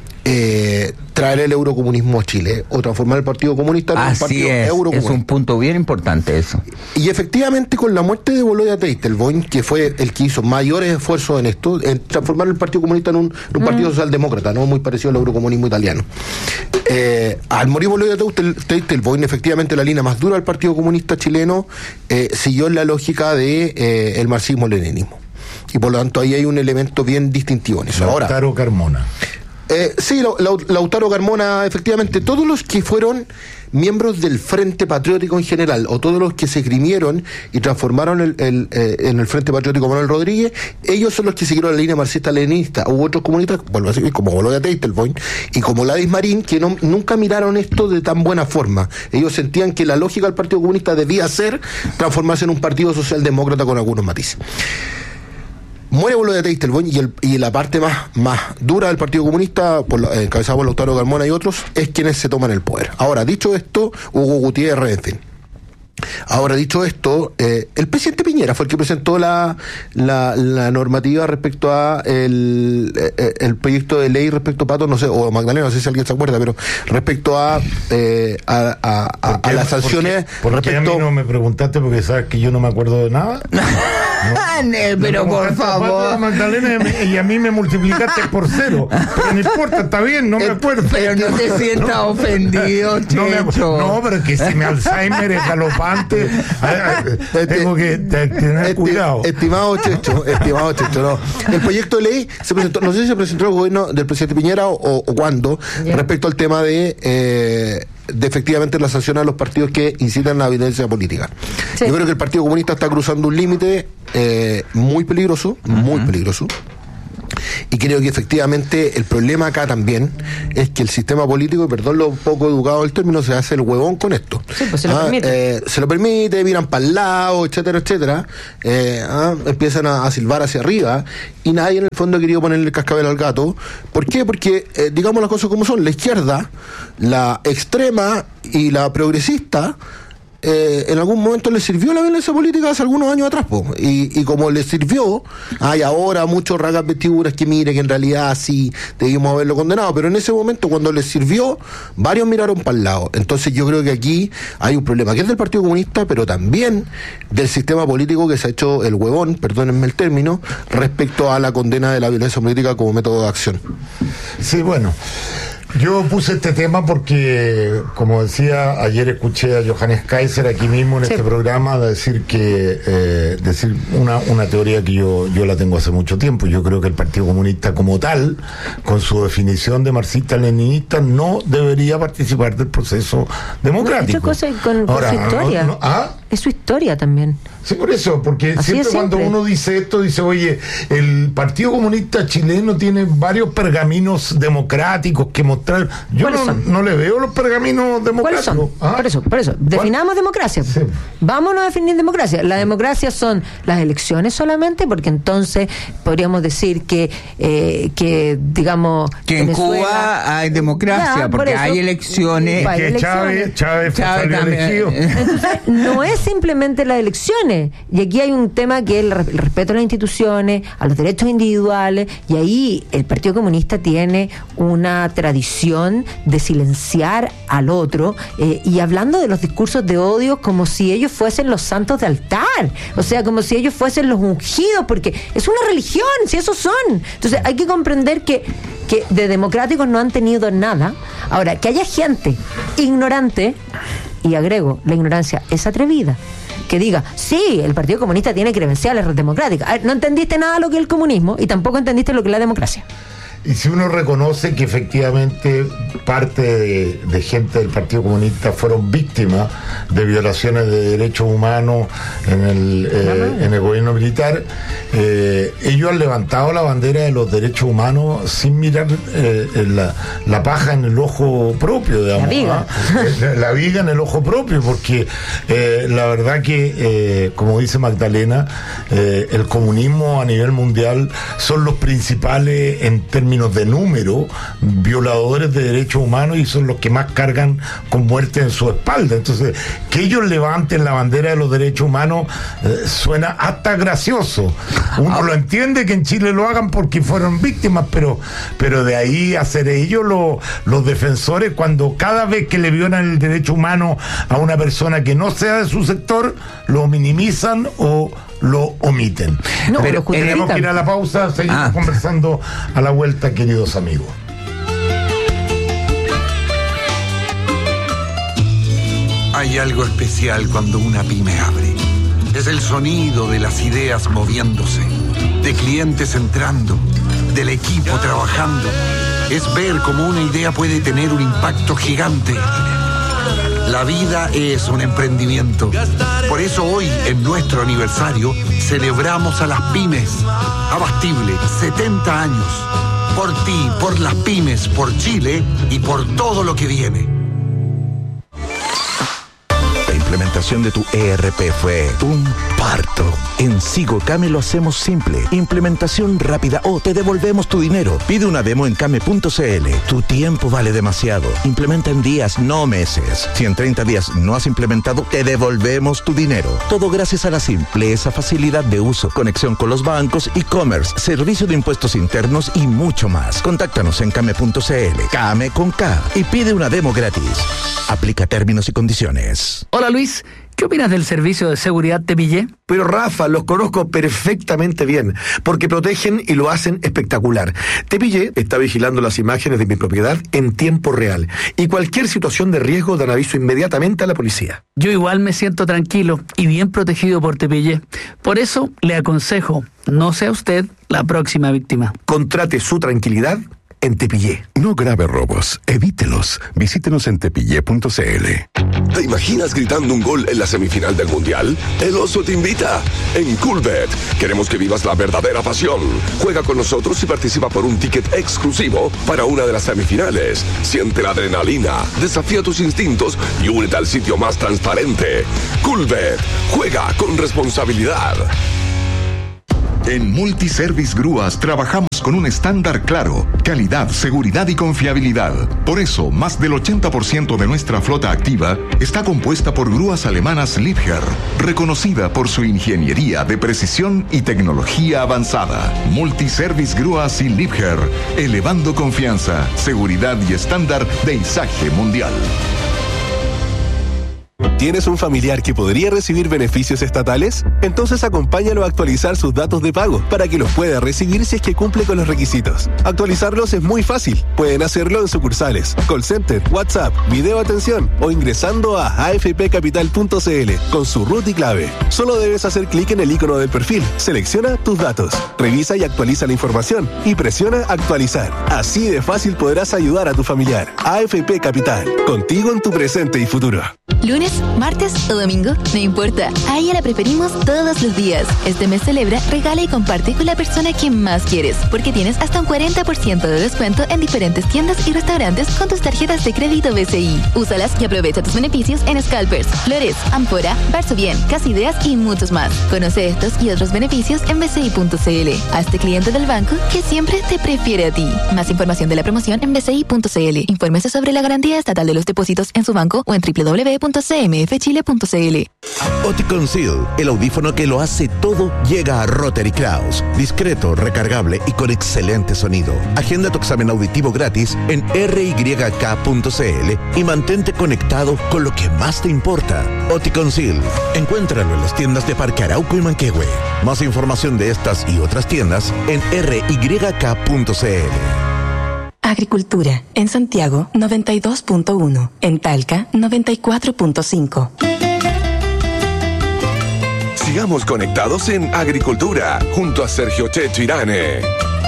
eh, traer el eurocomunismo a Chile o transformar el Partido Comunista en un Así partido es, es eurocomunista. un punto bien importante eso. Y efectivamente, con la muerte de Volodya Teitelboim, que fue el que hizo mayores esfuerzos en esto, en transformar el Partido Comunista en un, en un partido socialdemócrata, ¿no? Muy parecido al eurocomunismo italiano. Eh, al morir Volodya Teitelboim, efectivamente la línea más dura del Partido Comunista chileno eh, siguió en la lógica de eh, el marxismo-leninismo. Y por lo tanto ahí hay un elemento bien distintivo en eso. Ahora, Lautaro Carmona. Eh, sí, Lautaro Carmona, efectivamente, todos los que fueron miembros del Frente Patriótico en general, o todos los que se grimieron y transformaron el, el, eh, en el Frente Patriótico Manuel Rodríguez, ellos son los que siguieron la línea marxista-leninista. Hubo otros comunistas, vuelvo a decir, como Volodya Teitelboim y como Ladis Marín, que no, nunca miraron esto de tan buena forma. Ellos sentían que la lógica del Partido Comunista debía ser transformarse en un partido socialdemócrata con algunos matices. Muere Volodya Teitelboim y, el, y la parte más, más dura del Partido Comunista, por la, encabezada por Lautaro Carmona y otros, es quienes se toman el poder. Ahora, dicho esto, Hugo Gutiérrez, en fin. Ahora, dicho esto, eh, el presidente Piñera fue el que presentó la, la, la normativa respecto a el, eh, el proyecto de ley respecto a Pato, no sé, o Magdalena, no sé si alguien se acuerda, pero respecto a, eh, a, a, a, a las sanciones. ¿Por qué a mí no me preguntaste porque sabes que yo no me acuerdo de nada? No. Pero por favor. Magdalena, y a mí me multiplicaste por cero. Pero no importa, está bien, no me acuerdo. Pero no te sientas ofendido, no, me, Checho. no, pero que si mi Alzheimer es galopante. antes, tengo que tener Esti- cuidado. Estimado Checho, estimado Checho, no. El proyecto de ley se presentó, no sé si se presentó el gobierno del presidente Piñera o, o cuándo, Yeah. respecto al tema de, eh, de efectivamente la sanción a los partidos que incitan a la violencia política. Sí. Yo creo que el Partido Comunista está cruzando un límite eh, muy peligroso, muy peligroso. Y creo que efectivamente el problema acá también es que el sistema político, y perdón lo poco educado del término, se hace el huevón con esto. Sí, pues se lo permite. eh, se lo permite, miran para el lado, etcétera, etcétera. Eh, ah, empiezan a, a silbar hacia arriba y nadie en el fondo ha querido ponerle el cascabel al gato. ¿Por qué? Porque, eh, digamos las cosas como son, la izquierda, la extrema y la progresista, Eh, en algún momento le sirvió la violencia política hace algunos años atrás, po. Y, y como le sirvió, hay ahora muchos ragas vestiduras que mire que en realidad sí debimos haberlo condenado, pero en ese momento cuando les sirvió, varios miraron para el lado. Entonces yo creo que aquí hay un problema que es del Partido Comunista, pero también del sistema político que se ha hecho el huevón, perdónenme el término, respecto a la condena de la violencia política como método de acción. Sí, bueno. Yo puse este tema porque, como decía, ayer escuché a Johannes Kaiser aquí mismo en Sí. este programa decir que eh, decir una, una teoría que yo, yo la tengo hace mucho tiempo. Yo creo que el Partido Comunista como tal, con su definición de marxista-leninista, no debería participar del proceso democrático. Muchas cosas con, con Ahora, su historia. no- no- ¿ah? Es su historia también. Sí, por eso, porque Así siempre es cuando siempre. uno dice esto, dice, oye, el Partido Comunista chileno tiene varios pergaminos democráticos que mostrar. Yo ¿Cuáles no, son? no le veo los pergaminos ¿Cuáles democráticos. son? ¿Ah? Por eso, por eso. Definamos democracia. Vámonos a definir democracia. La democracia son las elecciones solamente, porque entonces podríamos decir que, eh, que digamos. Que en Venezuela- Cuba hay democracia, Ya, por porque eso. hay elecciones. Hay Que elecciones. Chávez, Chávez, fue Chávez salió también. elegido. Entonces, no es simplemente las elecciones. Y aquí hay un tema que es el, re- el respeto a las instituciones, a los derechos individuales, y ahí el Partido Comunista tiene una tradición de silenciar al otro, eh, y hablando de los discursos de odio como si ellos fuesen los santos de altar, o sea, como si ellos fuesen los ungidos, porque es una religión, si esos son. Entonces hay que comprender que, que de democráticos no han tenido nada. Ahora, que haya gente ignorante, y agrego, la ignorancia es atrevida, que diga, sí, el Partido Comunista tiene credenciales democráticas. A ver, no entendiste nada de lo que es el comunismo y tampoco entendiste lo que es la democracia. Y si uno reconoce que efectivamente parte de, de gente del Partido Comunista fueron víctimas de violaciones de derechos humanos en el, eh, en el gobierno militar, eh, ellos han levantado la bandera de los derechos humanos sin mirar eh, la, la paja en el ojo propio, digamos. La viga. ¿Ah? La, la viga en el ojo propio, porque eh, la verdad que, eh, como dice Magdalena, eh, el comunismo a nivel mundial son los principales en términos de número violadores de derechos humanos y son los que más cargan con muerte en su espalda. Entonces, que ellos levanten la bandera de los derechos humanos eh, suena hasta gracioso. Uno lo entiende que en Chile lo hagan porque fueron víctimas, pero, pero de ahí a ser ellos los, los defensores, cuando cada vez que le violan el derecho humano a una persona que no sea de su sector, lo minimizan o lo omiten. No, pero lo justifican. tenemos que ir a la pausa, seguimos Ah. conversando a la vuelta, queridos amigos. Hay algo especial cuando una pyme abre. Es el sonido de las ideas moviéndose, de clientes entrando, del equipo trabajando. Es ver cómo una idea puede tener un impacto gigante. La vida es un emprendimiento. Por eso hoy, en nuestro aniversario, celebramos a las pymes. Abastible, setenta años. Por ti, por las pymes, por Chile y por todo lo que viene. La implementación de tu E R P fue un parto. En Sigocame lo hacemos simple. Implementación rápida o te devolvemos tu dinero. Pide una demo en came punto c l. Tu tiempo vale demasiado. Implementa en días, no meses. Si en treinta días no has implementado, te devolvemos tu dinero. Todo gracias a la simpleza, facilidad de uso, conexión con los bancos, e-commerce, servicio de impuestos internos y mucho más. Contáctanos en came punto c l. Came con K y pide una demo gratis. Aplica términos y condiciones. Hola Luis. Luis, ¿qué opinas del servicio de seguridad Tepillé? Pero Rafa, los conozco perfectamente bien, porque protegen y lo hacen espectacular. Tepillé está vigilando las imágenes de mi propiedad en tiempo real, y cualquier situación de riesgo dan aviso inmediatamente a la policía. Yo igual me siento tranquilo y bien protegido por Tepillé. Por eso le aconsejo, no sea usted la próxima víctima. Contrate su tranquilidad en Tepillé. No grave robos, evítelos. Visítenos en tepillé punto c l. ¿Te imaginas gritando un gol en la semifinal del Mundial? El Oso te invita. En Coolbet queremos que vivas la verdadera pasión. Juega con nosotros y participa por un ticket exclusivo para una de las semifinales. Siente la adrenalina, desafía tus instintos y únete al sitio más transparente. Coolbet. Juega con responsabilidad. En Multiservice Grúas trabajamos con un estándar claro, calidad, seguridad y confiabilidad. Por eso, más del ochenta por ciento de nuestra flota activa está compuesta por grúas alemanas Liebherr, reconocida por su ingeniería de precisión y tecnología avanzada. Multiservice Grúas y Liebherr, elevando confianza, seguridad y estándar de izaje mundial. ¿Tienes un familiar que podría recibir beneficios estatales? Entonces acompáñalo a actualizar sus datos de pago para que los pueda recibir si es que cumple con los requisitos. Actualizarlos es muy fácil. Pueden hacerlo en sucursales, call center, WhatsApp, video atención o ingresando a a f p capital punto c l con su root y clave. Solo debes hacer clic en el icono del perfil, selecciona tus datos, revisa y actualiza la información y presiona actualizar. Así de fácil podrás ayudar a tu familiar. A F P Capital, contigo en tu presente y futuro. Lunes, martes o domingo, no importa, a ella la preferimos todos los días. Este mes celebra, regala y comparte con la persona que más quieres, porque tienes hasta un cuarenta por ciento de descuento en diferentes tiendas y restaurantes con tus tarjetas de crédito B C I. Úsalas y aprovecha tus beneficios en Scalpers, Flores, Amphora, Barso Bien, Casa Ideas y muchos más. Conoce estos y otros beneficios en b c i punto c l. Hazte cliente del banco que siempre te prefiere a ti. Más información de la promoción en b c i punto c l. Infórmese sobre la garantía estatal de los depósitos en su banco o en w w w punto c m f chile punto c l. Oticon Seal, el audífono que lo hace todo, llega a Rotary Kraus. Discreto, recargable y con excelente sonido. Agenda tu examen auditivo gratis en r y k punto c l y mantente conectado con lo que más te importa. Oticon Seal, encuéntralo en las tiendas de Parque Arauco y Manquehue. Más información de estas y otras tiendas en r y k punto c l. Agricultura, en Santiago noventa y dos punto uno, en Talca noventa y cuatro punto cinco. Sigamos conectados en Agricultura, junto a Sergio Checho Irane.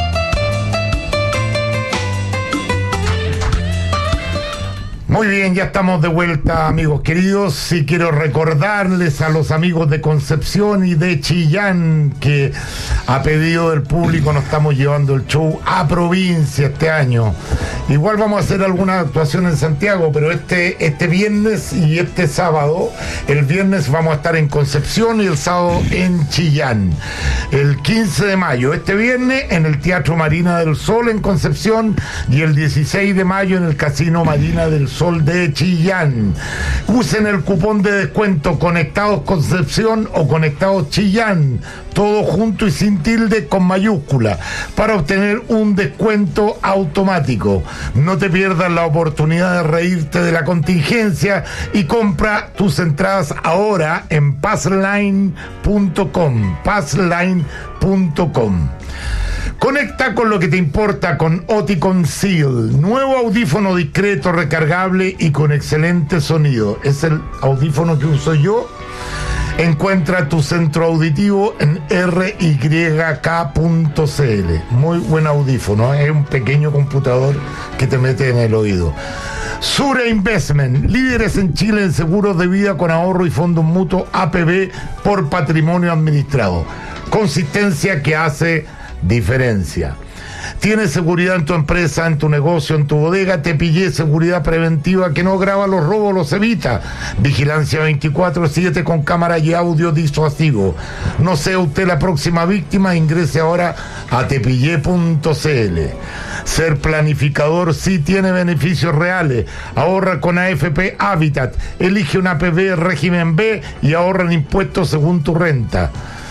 Muy bien, ya estamos de vuelta, amigos queridos, y quiero recordarles a los amigos de Concepción y de Chillán que a pedido del público nos estamos llevando el show a provincia este año. Igual vamos a hacer alguna actuación en Santiago, pero este, este viernes y este sábado, el viernes vamos a estar en Concepción y el sábado en Chillán. El quince de mayo, este viernes en el Teatro Marina del Sol en Concepción y el dieciséis de mayo en el Casino Marina del Sol de Chillán. Usen el cupón de descuento Conectados Concepción o Conectados Chillán, todo junto y sin tilde con mayúscula, para obtener un descuento automático. No te pierdas la oportunidad de reírte de la contingencia y compra tus entradas ahora en passline punto com. passline punto com. Conecta con lo que te importa con Oticon Seal, nuevo audífono discreto, recargable y con excelente sonido. Es el audífono que uso yo. Encuentra tu centro auditivo en r y k punto c l. Muy buen audífono, ¿eh? Es un pequeño computador que te mete en el oído. Sura Investment, líderes en Chile en seguros de vida con ahorro y fondos mutuos A P B por patrimonio administrado. Consistencia que hace diferencia. Tienes seguridad en tu empresa, en tu negocio, en tu bodega. Tepillé seguridad preventiva que no graba los robos, los evita. Vigilancia veinticuatro siete con cámara y audio disuasivo. No sea usted la próxima víctima. Ingrese ahora a tepillé punto c l. Ser planificador sí tiene beneficios reales. Ahorra con A F P Habitat. Elige una A P B régimen B y ahorra en impuestos según tu renta.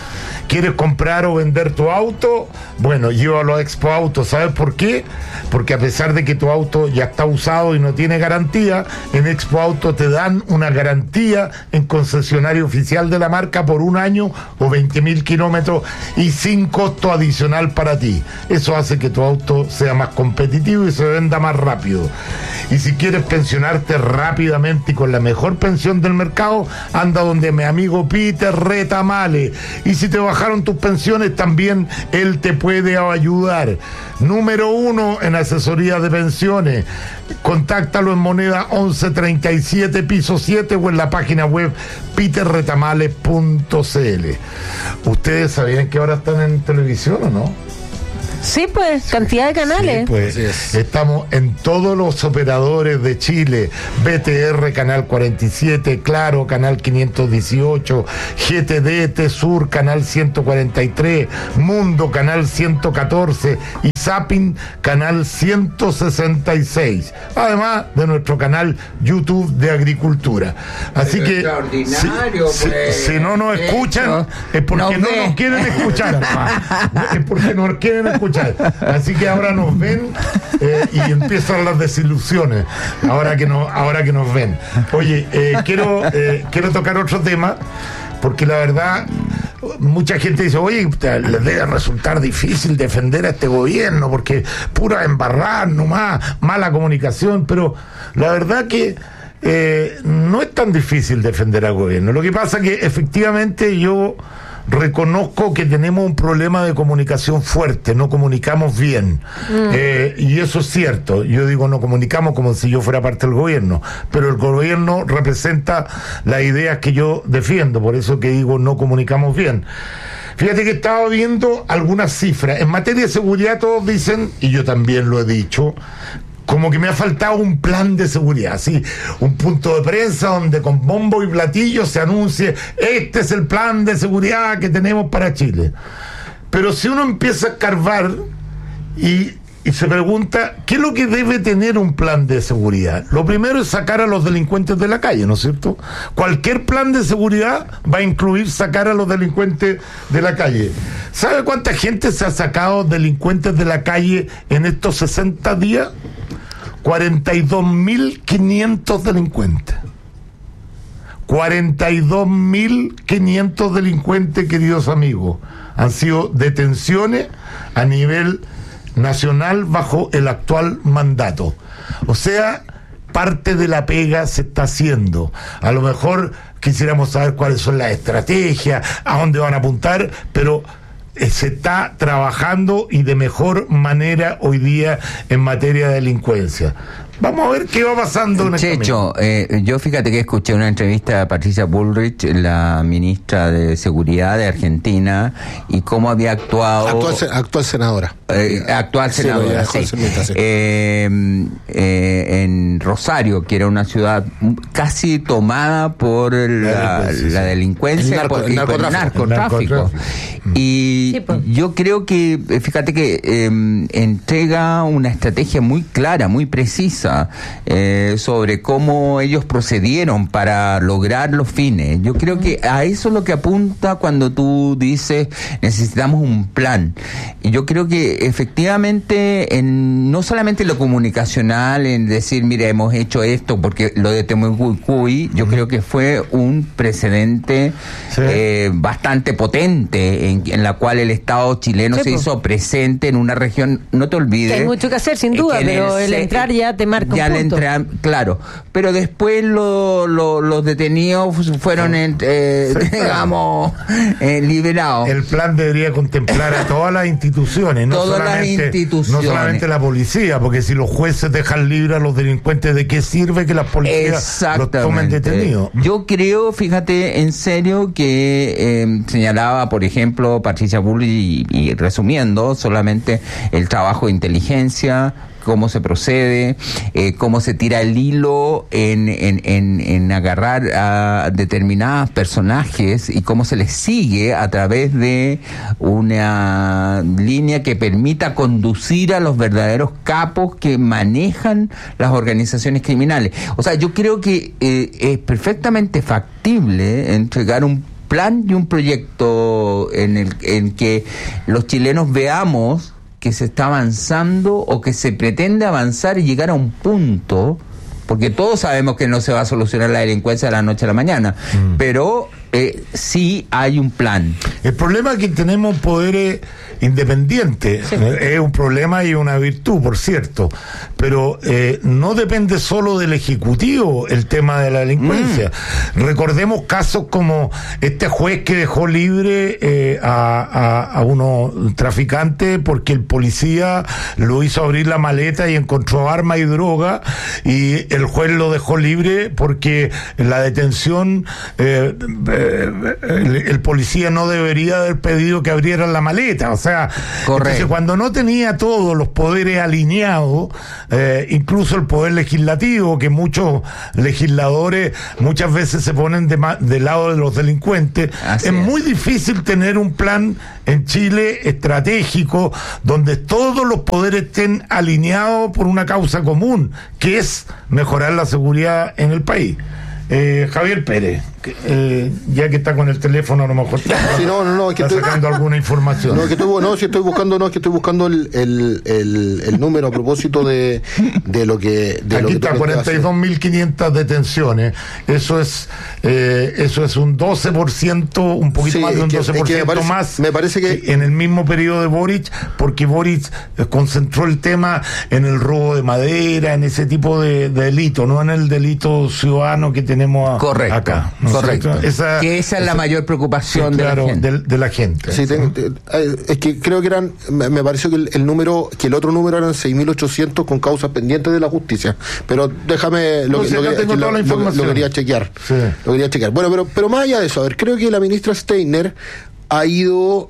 ¿Quieres comprar o vender tu auto? Bueno, llévalo a Expo Auto. ¿Sabes por qué? Porque a pesar de que tu auto ya está usado y no tiene garantía, en Expo Auto te dan una garantía en concesionario oficial de la marca por un año o veinte mil kilómetros y sin costo adicional para ti. Eso hace que tu auto sea más competitivo y se venda más rápido. Y si quieres pensionarte rápidamente y con la mejor pensión del mercado, anda donde mi amigo Peter Retamale. Y si te bajaron tus pensiones, también él te puede ayudar. Número uno en asesoría de pensiones. Contáctalo en moneda once treinta y siete, piso siete, o en la página web peter retamale punto c l. ¿Ustedes sabían que ahora están en televisión o no? Sí, pues, cantidad de canales. Sí, pues, estamos en todos los operadores de Chile. B T R, Canal cuarenta y siete, Claro, Canal quinientos dieciocho, G T D, T-Sur, Canal ciento cuarenta y tres, Mundo, Canal ciento catorce y Zapping, Canal ciento sesenta y seis. Además de nuestro canal YouTube de Agricultura. Así Pero que, extraordinario, si, pues, si, si no nos escuchan, es porque nos no ve. nos quieren escuchar. Es porque nos quieren escuchar. Así que ahora nos ven eh, y empiezan las desilusiones ahora que, no, ahora que nos ven. Oye, eh, quiero, eh, quiero tocar otro tema, porque la verdad mucha gente dice, oye, les debe resultar difícil defender a este gobierno porque pura embarrar nomás, mala comunicación, pero la verdad que eh, no es tan difícil defender al gobierno. Lo que pasa que efectivamente yo reconozco que tenemos un problema de comunicación fuerte, no comunicamos bien. Mm. Eh, y eso es cierto. Yo digo no comunicamos como si yo fuera parte del gobierno, pero el gobierno representa las ideas que yo defiendo, por eso que digo no comunicamos bien. Fíjate que estaba viendo algunas cifras. En materia de seguridad todos dicen, y yo también lo he dicho, como que me ha faltado un plan de seguridad, ¿sí? Un punto de prensa donde con bombo y platillo se anuncie, este es el plan de seguridad que tenemos para Chile. Pero si uno empieza a escarbar y, y se pregunta, ¿qué es lo que debe tener un plan de seguridad? Lo primero es sacar a los delincuentes de la calle, ¿no es cierto? Cualquier plan de seguridad va a incluir sacar a los delincuentes de la calle. ¿Sabe cuánta gente se ha sacado delincuentes de la calle en estos sesenta días? cuarenta y dos mil quinientos delincuentes. cuarenta y dos mil quinientos delincuentes, queridos amigos. Han sido detenciones a nivel nacional bajo el actual mandato. O sea, parte de la pega se está haciendo. A lo mejor quisiéramos saber cuáles son las estrategias, a dónde van a apuntar, pero se está trabajando y de mejor manera hoy día en materia de delincuencia. Vamos a ver qué va pasando en el Checho, eh, yo fíjate que escuché una entrevista a Patricia Bullrich, la ministra de Seguridad de Argentina, y cómo había actuado... Actual, actual senadora. Eh, actual sí, senadora, sí. sí. Eh, eh, en Rosario, que era una ciudad casi tomada por la, la, la delincuencia el narco, por, el y por el narcotráfico. narcotráfico. Y sí, pues. Yo creo que, fíjate que eh, entrega una estrategia muy clara, muy precisa, Eh, sobre cómo ellos procedieron para lograr los fines. Yo creo que a eso es lo que apunta cuando tú dices necesitamos un plan. Y yo creo que efectivamente en, no solamente lo comunicacional, en decir mira hemos hecho esto, porque lo de Temucuy yo creo que fue un precedente sí. eh, bastante potente en, en la cual el Estado chileno sí, se pues. hizo presente en una región, no te olvides. Que hay mucho que hacer sin duda, pero el, el entrar ya te marca ya un le punto. Entra, claro, pero después lo, lo, los detenidos fueron, en, eh, sí, digamos, eh, liberados. El plan debería contemplar a todas las instituciones, no todas solamente, las instituciones. No solamente la policía, porque si los jueces dejan libre a los delincuentes, ¿de qué sirve que las policías los tomen detenidos? Yo creo, fíjate, en serio, que eh, señalaba, por ejemplo, Patricia Bullrich, y, y resumiendo, solamente el trabajo de inteligencia, cómo se procede, eh, cómo se tira el hilo en, en, en, en agarrar a determinados personajes y cómo se les sigue a través de una línea que permita conducir a los verdaderos capos que manejan las organizaciones criminales. O sea, yo creo que eh, es perfectamente factible entregar un plan y un proyecto en el en que los chilenos veamos que se está avanzando o que se pretende avanzar y llegar a un punto, porque todos sabemos que no se va a solucionar la delincuencia de la noche a la mañana, mm. pero eh, sí hay un plan. El problema es que tenemos poderes independientes, sí. Es un problema y una virtud, por cierto, pero eh, no depende solo del Ejecutivo el tema de la delincuencia. Mm. Recordemos casos como este juez que dejó libre eh, a, a, a unos traficantes porque el policía lo hizo abrir la maleta y encontró arma y droga, y el juez lo dejó libre porque la detención eh, eh, el, el policía no debería haber pedido que abrieran la maleta. O sea, entonces cuando no tenía todos los poderes alineados, eh, incluso el poder legislativo, que muchos legisladores muchas veces se ponen de ma- del lado de los delincuentes, Así es, es muy difícil tener un plan en Chile estratégico donde todos los poderes estén alineados por una causa común, que es mejorar la seguridad en el país. Eh, Javier Pérez, que, eh, ya que está con el teléfono, a lo mejor está, sí, no, no, no, es que está estoy sacando alguna información. No, que estoy, no, si estoy buscando, no, es que estoy buscando el, el, el, el número a propósito de, de lo que. De Aquí lo que está, cuarenta y dos mil quinientas detenciones. Eso es eh, eso es un doce por ciento, un poquito sí, más de un doce por ciento es que me parece, más. Me parece que, que en el mismo periodo de Boric, porque Boric concentró el tema en el robo de madera, en ese tipo de, de delito, no en el delito ciudadano que tenemos a, correcto, acá. ¿No correcto. Esa, que esa es la mayor preocupación, sí, claro, de la gente. De, de la gente. Sí, tengo, te, es que creo que eran, me, me pareció que el, el número, que el otro número eran seis mil ochocientos con causas pendientes de la justicia. Pero déjame, lo, no, que, lo, que, lo, lo, lo, lo quería chequear. Sí. Lo quería chequear. Bueno, pero, pero más allá de eso, a ver, creo que la ministra Steiner ha ido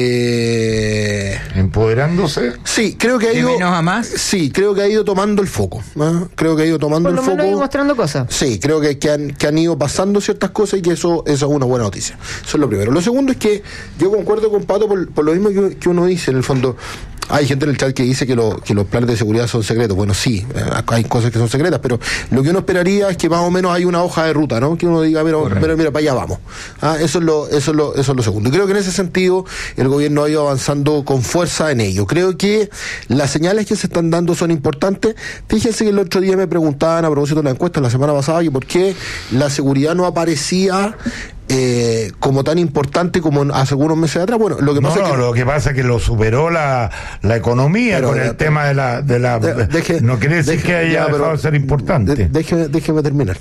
eh... empoderándose. Sí, creo que ha ido. ¿De menos a más? Sí, creo que ha ido tomando el foco. ¿eh? Creo que ha ido tomando Por el lo foco. menos ha ido mostrando cosas. Sí, creo que, que, han, que han ido pasando ciertas cosas y que eso, eso es una buena noticia. Eso es lo primero. Lo segundo es que yo concuerdo con Pato por, por lo mismo que, que uno dice, en el fondo. Hay gente en el chat que dice que, lo, que los planes de seguridad son secretos. Bueno, sí, hay cosas que son secretas, pero lo que uno esperaría es que más o menos hay una hoja de ruta, ¿no? Que uno diga, mira, mira, mira para allá vamos. Ah, eso es lo, eso es lo, eso es lo segundo. Y creo que en ese sentido el gobierno ha ido avanzando con fuerza en ello. Creo que las señales que se están dando son importantes. Fíjense que el otro día me preguntaban a propósito de la encuesta la semana pasada que por qué la seguridad no aparecía Eh, como tan importante como hace algunos meses atrás. Bueno, lo que no, pasa no, es que lo que pasa es que lo superó la, la economía pero, con el pero, tema de la, de la de, deje, no quiere decir deje, que haya ya, dejado de ser importante. De, déjeme, déjeme terminar.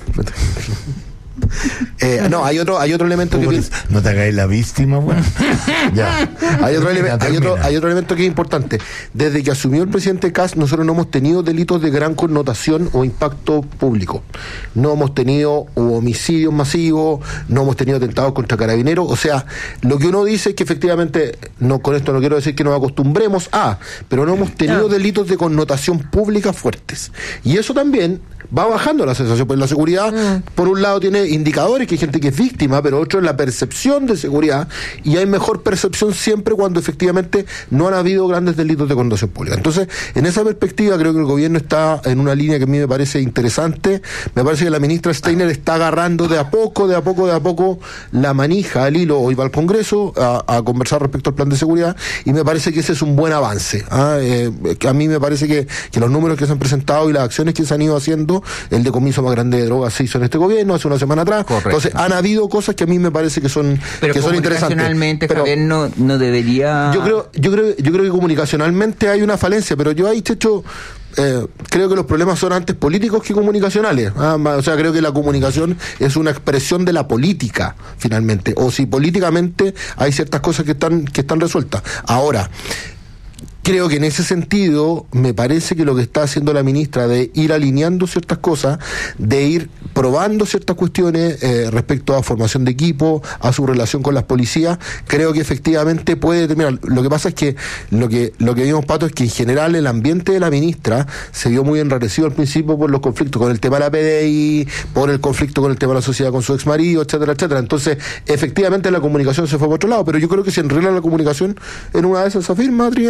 Eh, no, hay otro, hay otro elemento que pienso, no te hagáis la víctima, bueno. Ya. Hay otro, ele- hay otro, hay otro elemento que es importante. Desde que asumió el presidente Kast, nosotros no hemos tenido delitos de gran connotación o impacto público. No hemos tenido homicidios masivos, no hemos tenido atentados contra carabineros. O sea, lo que uno dice es que efectivamente, no, con esto no quiero decir que nos acostumbremos a, pero no hemos tenido no. delitos de connotación pública fuertes. Y eso también va bajando la sensación, pues la seguridad, mm. por un lado tiene indicadores que hay gente que es víctima, pero otro es la percepción de seguridad, y hay mejor percepción siempre cuando efectivamente no han habido grandes delitos de connotación pública. Entonces, en esa perspectiva creo que el gobierno está en una línea que a mí me parece interesante. Me parece que la ministra Steiner está agarrando de a poco, de a poco, de a poco la manija, el hilo. Hoy va al Congreso a, a conversar respecto al plan de seguridad, y me parece que ese es un buen avance. ¿ah? Eh, a mí me parece que, que los números que se han presentado y las acciones que se han ido haciendo, el decomiso más grande de drogas se hizo en este gobierno hace una semana atrás. Correcto. Entonces han habido cosas que a mí me parece que son pero que son interesantes. Comunicacionalmente, Javier, no, no debería. Yo creo, yo creo, yo creo que comunicacionalmente hay una falencia, pero yo ahí, Checho, eh, creo que los problemas son antes políticos que comunicacionales. Ah, o sea, creo que la comunicación es una expresión de la política, finalmente. O si políticamente hay ciertas cosas que están, que están resueltas. Ahora, creo que en ese sentido me parece que lo que está haciendo la ministra de ir alineando ciertas cosas, de ir probando ciertas cuestiones eh, respecto a formación de equipo, a su relación con las policías, creo que efectivamente puede determinar. Lo que pasa es que lo que lo que vimos, Pato, es que en general el ambiente de la ministra se vio muy enrarecido al principio por los conflictos con el tema de la P D I, por el conflicto con el tema de la sociedad con su ex marido, etcétera, etcétera. Entonces, efectivamente la comunicación se fue por otro lado, pero yo creo que si enrela la comunicación, en una de esas se afirma Trinidad Steiner.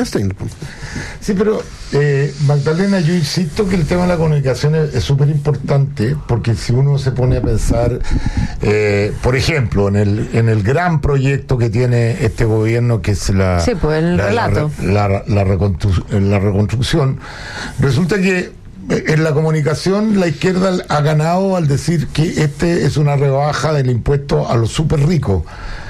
Sí, pero eh, Magdalena, yo insisto que el tema de la comunicación es súper importante, porque si uno se pone a pensar, eh, por ejemplo, en el en el gran proyecto que tiene este gobierno, que es la, sí, pues el la, relato. la, la, la, reconstru- la reconstrucción, resulta que en la comunicación la izquierda ha ganado al decir que este es una rebaja del impuesto a los súper ricos.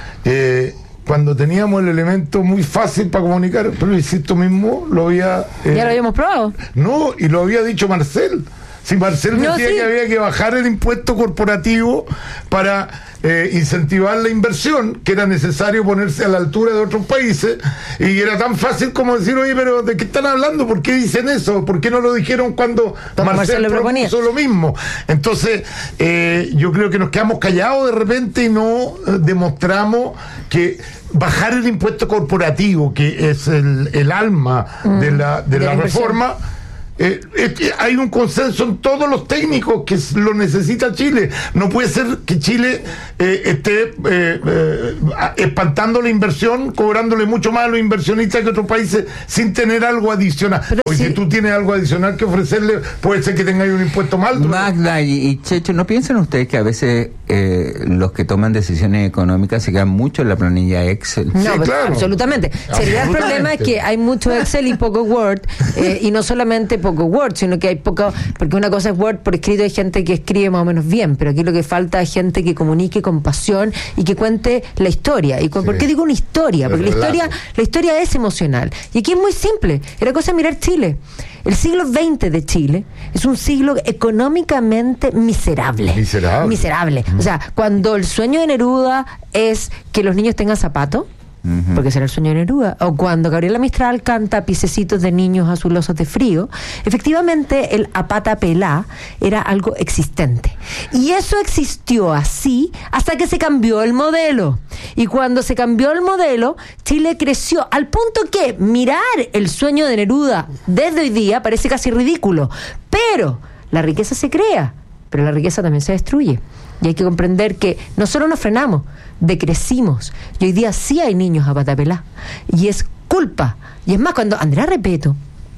Eh, cuando teníamos el elemento muy fácil para comunicar, pero esto mismo lo había... Eh, ¿Ya lo habíamos probado? No, y lo había dicho Marcel. Si Marcel no, decía sí. que había que bajar el impuesto corporativo para eh, incentivar la inversión, que era necesario ponerse a la altura de otros países, y era tan fácil como decir, oye, pero ¿de qué están hablando? ¿Por qué dicen eso? ¿Por qué no lo dijeron cuando Marcel, Marcel propuso lo mismo? Entonces, eh, yo creo que nos quedamos callados de repente y no eh, demostramos que bajar el impuesto corporativo, que es el, el alma mm, de la, de, de la, la reforma, Eh, es que hay un consenso en todos los técnicos que lo necesita Chile. No puede ser que Chile eh, esté eh, eh, espantando la inversión, cobrándole mucho más a los inversionistas que otros países sin tener algo adicional. Pero Porque si sí. tú tienes algo adicional que ofrecerle, puede ser que tengáis un impuesto mal. Magda y, y Checho, ¿no piensan ustedes que a veces eh, los que toman decisiones económicas se quedan mucho en la planilla Excel? No, sí, pues, claro. absolutamente. Sería el problema es que hay mucho Excel y poco Word, eh, y no solamente poco Word, sino que hay poco, porque una cosa es Word por escrito, hay gente que escribe más o menos bien, pero aquí lo que falta es gente que comunique con pasión y que cuente la historia. ¿Y sí. por qué digo una historia? Porque la historia, la historia es emocional. Y aquí es muy simple, era cosa de mirar Chile. El siglo veinte de Chile es un siglo económicamente miserable. Miserable. Miserable. Mm. O sea, cuando el sueño de Neruda es que los niños tengan zapatos, Uh-huh. porque será el sueño de Neruda, o cuando Gabriela Mistral canta Piececitos de niños azulosos de frío, efectivamente el a pata pelá era algo existente, y eso existió así hasta que se cambió el modelo, y cuando se cambió el modelo, Chile creció al punto que mirar el sueño de Neruda desde hoy día parece casi ridículo, pero la riqueza se crea, pero la riqueza también se destruye. Y hay que comprender que no solo nos frenamos, decrecimos. Y hoy día sí hay niños a pata pelá. Y es culpa. Y es más, cuando Andrea Repeto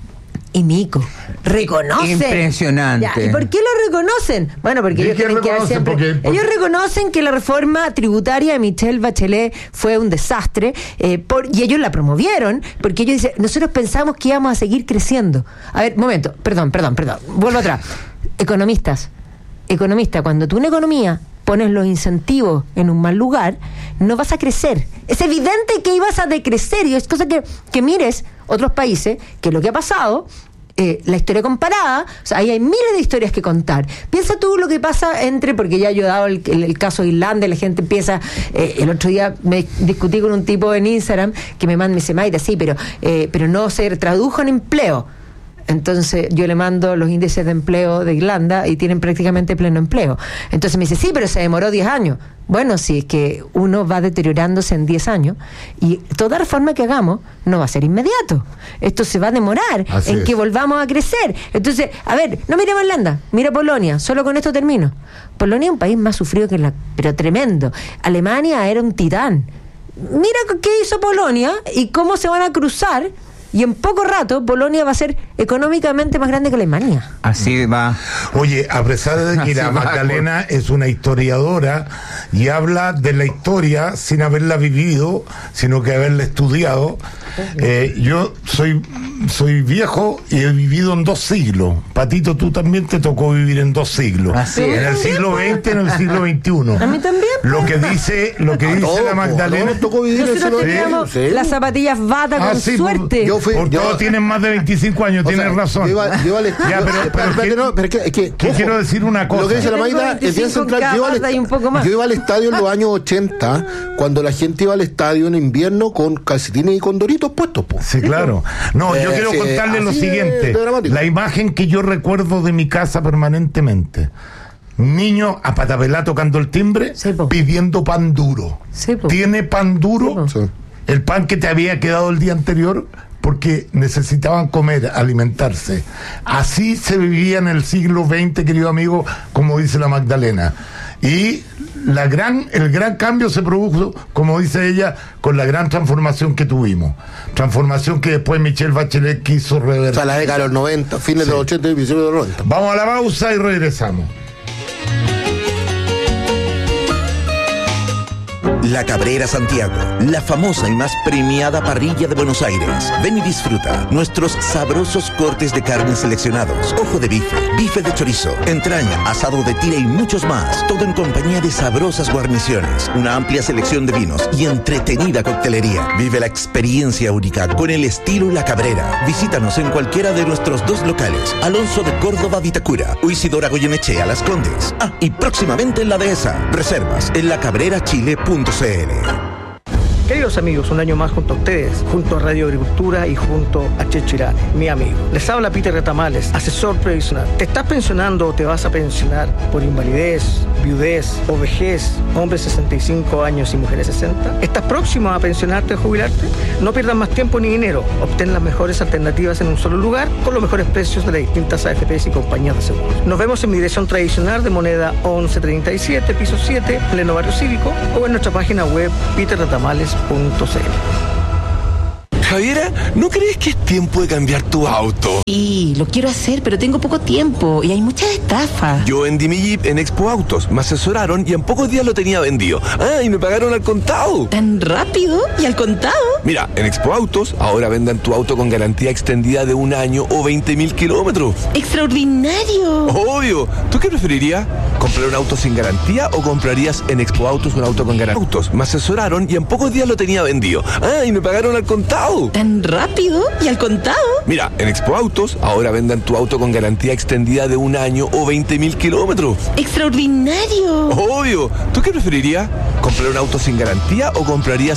y Mico reconocen... Impresionante. Ya, ¿y por qué lo reconocen? Bueno, porque ellos tienen que ver siempre... Porque, porque... Ellos reconocen que la reforma tributaria de Michelle Bachelet fue un desastre, eh, por, y ellos la promovieron, porque ellos dicen, nosotros pensamos que íbamos a seguir creciendo. A ver, momento, perdón, perdón, perdón. Vuelvo atrás. Economistas. Economista, cuando tú en economía pones los incentivos en un mal lugar, no vas a crecer. Es evidente que ibas a decrecer, y es cosa que, que mires otros países, que lo que ha pasado, eh, la historia comparada, o sea, ahí hay miles de historias que contar. Piensa tú lo que pasa entre, porque ya yo he dado el, el, el caso de Irlanda, la gente empieza, eh, el otro día me discutí con un tipo en Instagram que me manda, me dice, Maida, sí, pero, eh, pero no se tradujo en empleo. Entonces yo le mando los índices de empleo de Irlanda y tienen prácticamente pleno empleo. Entonces me dice, sí, pero se demoró diez años. Bueno, sí, es que uno va deteriorándose en diez años, y toda reforma que hagamos no va a ser inmediato. Esto se va a demorar Así en es. que volvamos a crecer. Entonces, a ver, no miremos Irlanda, mira Polonia, solo con esto termino. Polonia es un país más sufrido que la... pero tremendo. Alemania era un titán. Mira qué hizo Polonia y cómo se van a cruzar. Y en poco rato Polonia va a ser económicamente más grande que Alemania. Así va. Oye, a pesar de que la Magdalena es una historiadora y habla de la historia sin haberla vivido, sino que haberla estudiado, eh, yo soy soy viejo y he vivido en dos siglos. Patito, tú también te tocó vivir en dos siglos. Así en es. el siglo veinte, en el siglo veintiuno. A mí también. Lo que dice, lo que dice todos, la Magdalena. Nos tocó vivir Nosotros en el teníamos sí. las zapatillas bata Ah, con sí, suerte. Yo fui, Por yo, todos tienen más de veinticinco años, o tienes sea, razón. Yo iba, yo iba al, ya, pero, yo, pero, espérate, ¿qué, no, pero es que, es que, ¿qué ojo, quiero decir una cosa? Lo que dice la Maida, el bien central, yo iba, al, y un poco más. yo iba al estadio en los años ochenta, cuando la gente iba al estadio en invierno con calcetines y con doritos puestos. Po. Sí, claro. No, yo Eh, quiero sí, contarles lo así siguiente. de dramático. La imagen que yo recuerdo de mi casa permanentemente. Niño a patapelá tocando el timbre, Sí, po. pidiendo pan duro. Sí, po. ¿Tiene pan duro? Sí. El pan que te había quedado el día anterior, porque necesitaban comer, alimentarse. Así se vivía en el siglo veinte, querido amigo, como dice la Magdalena. Y la gran, el gran cambio se produjo, como dice ella, con la gran transformación que tuvimos. Transformación que después Michelle Bachelet quiso revertir. O sea, la década de los noventa, fines sí. de los ochenta y principios de los noventa. Vamos a la pausa y regresamos. La Cabrera Santiago, la famosa y más premiada parrilla de Buenos Aires. Ven y disfruta nuestros sabrosos cortes de carne seleccionados, ojo de bife, bife de chorizo, entraña, asado de tira y muchos más. Todo en compañía de sabrosas guarniciones, una amplia selección de vinos y entretenida coctelería. Vive la experiencia única con el estilo La Cabrera. Visítanos en cualquiera de nuestros dos locales, Alonso de Córdoba, Vitacura, o Isidora Goyenechea, Las Condes. Ah, y próximamente en La Dehesa. Reservas en la cabrera chile punto c l. Queridos amigos, un año más junto a ustedes, junto a Radio Agricultura y junto a Checho Irane, mi amigo. Les habla Peter Retamales, asesor previsional. ¿Te estás pensionando o te vas a pensionar por invalidez, viudez o vejez, hombres sesenta y cinco años y mujeres sesenta? ¿Estás próximo a pensionarte o jubilarte? No pierdas más tiempo ni dinero. Obtén las mejores alternativas en un solo lugar con los mejores precios de las distintas A F Pes y compañías de seguros. Nos vemos en mi dirección tradicional de Moneda once treinta y siete, piso siete, pleno barrio cívico, o en nuestra página web peter retamales punto c l. Javiera, ¿no crees que es tiempo de cambiar tu auto? Sí, lo quiero hacer, pero tengo poco tiempo y hay muchas estafas. Yo vendí mi Jeep en Expo Autos, me asesoraron y en pocos días lo tenía vendido. Ah, y me pagaron al contado. ¿Tan rápido? ¿Y al contado? Mira, en Expo Autos ahora vendan tu auto con garantía extendida de un año o veinte mil kilómetros. ¡Extraordinario! Obvio. ¿Tú qué preferirías? ¿Comprar un auto sin garantía o comprarías en Expo Autos un auto con garantía? Autos, me asesoraron y en pocos días lo tenía vendido. Ah, y me pagaron al contado. ¿Tan rápido? ¿Y al contado? Mira, en Expo Autos ahora vendan tu auto con garantía extendida de un año o veinte mil kilómetros. ¡Extraordinario! Obvio. ¿Tú qué preferirías? ¿Comprar un auto sin garantía o comprarías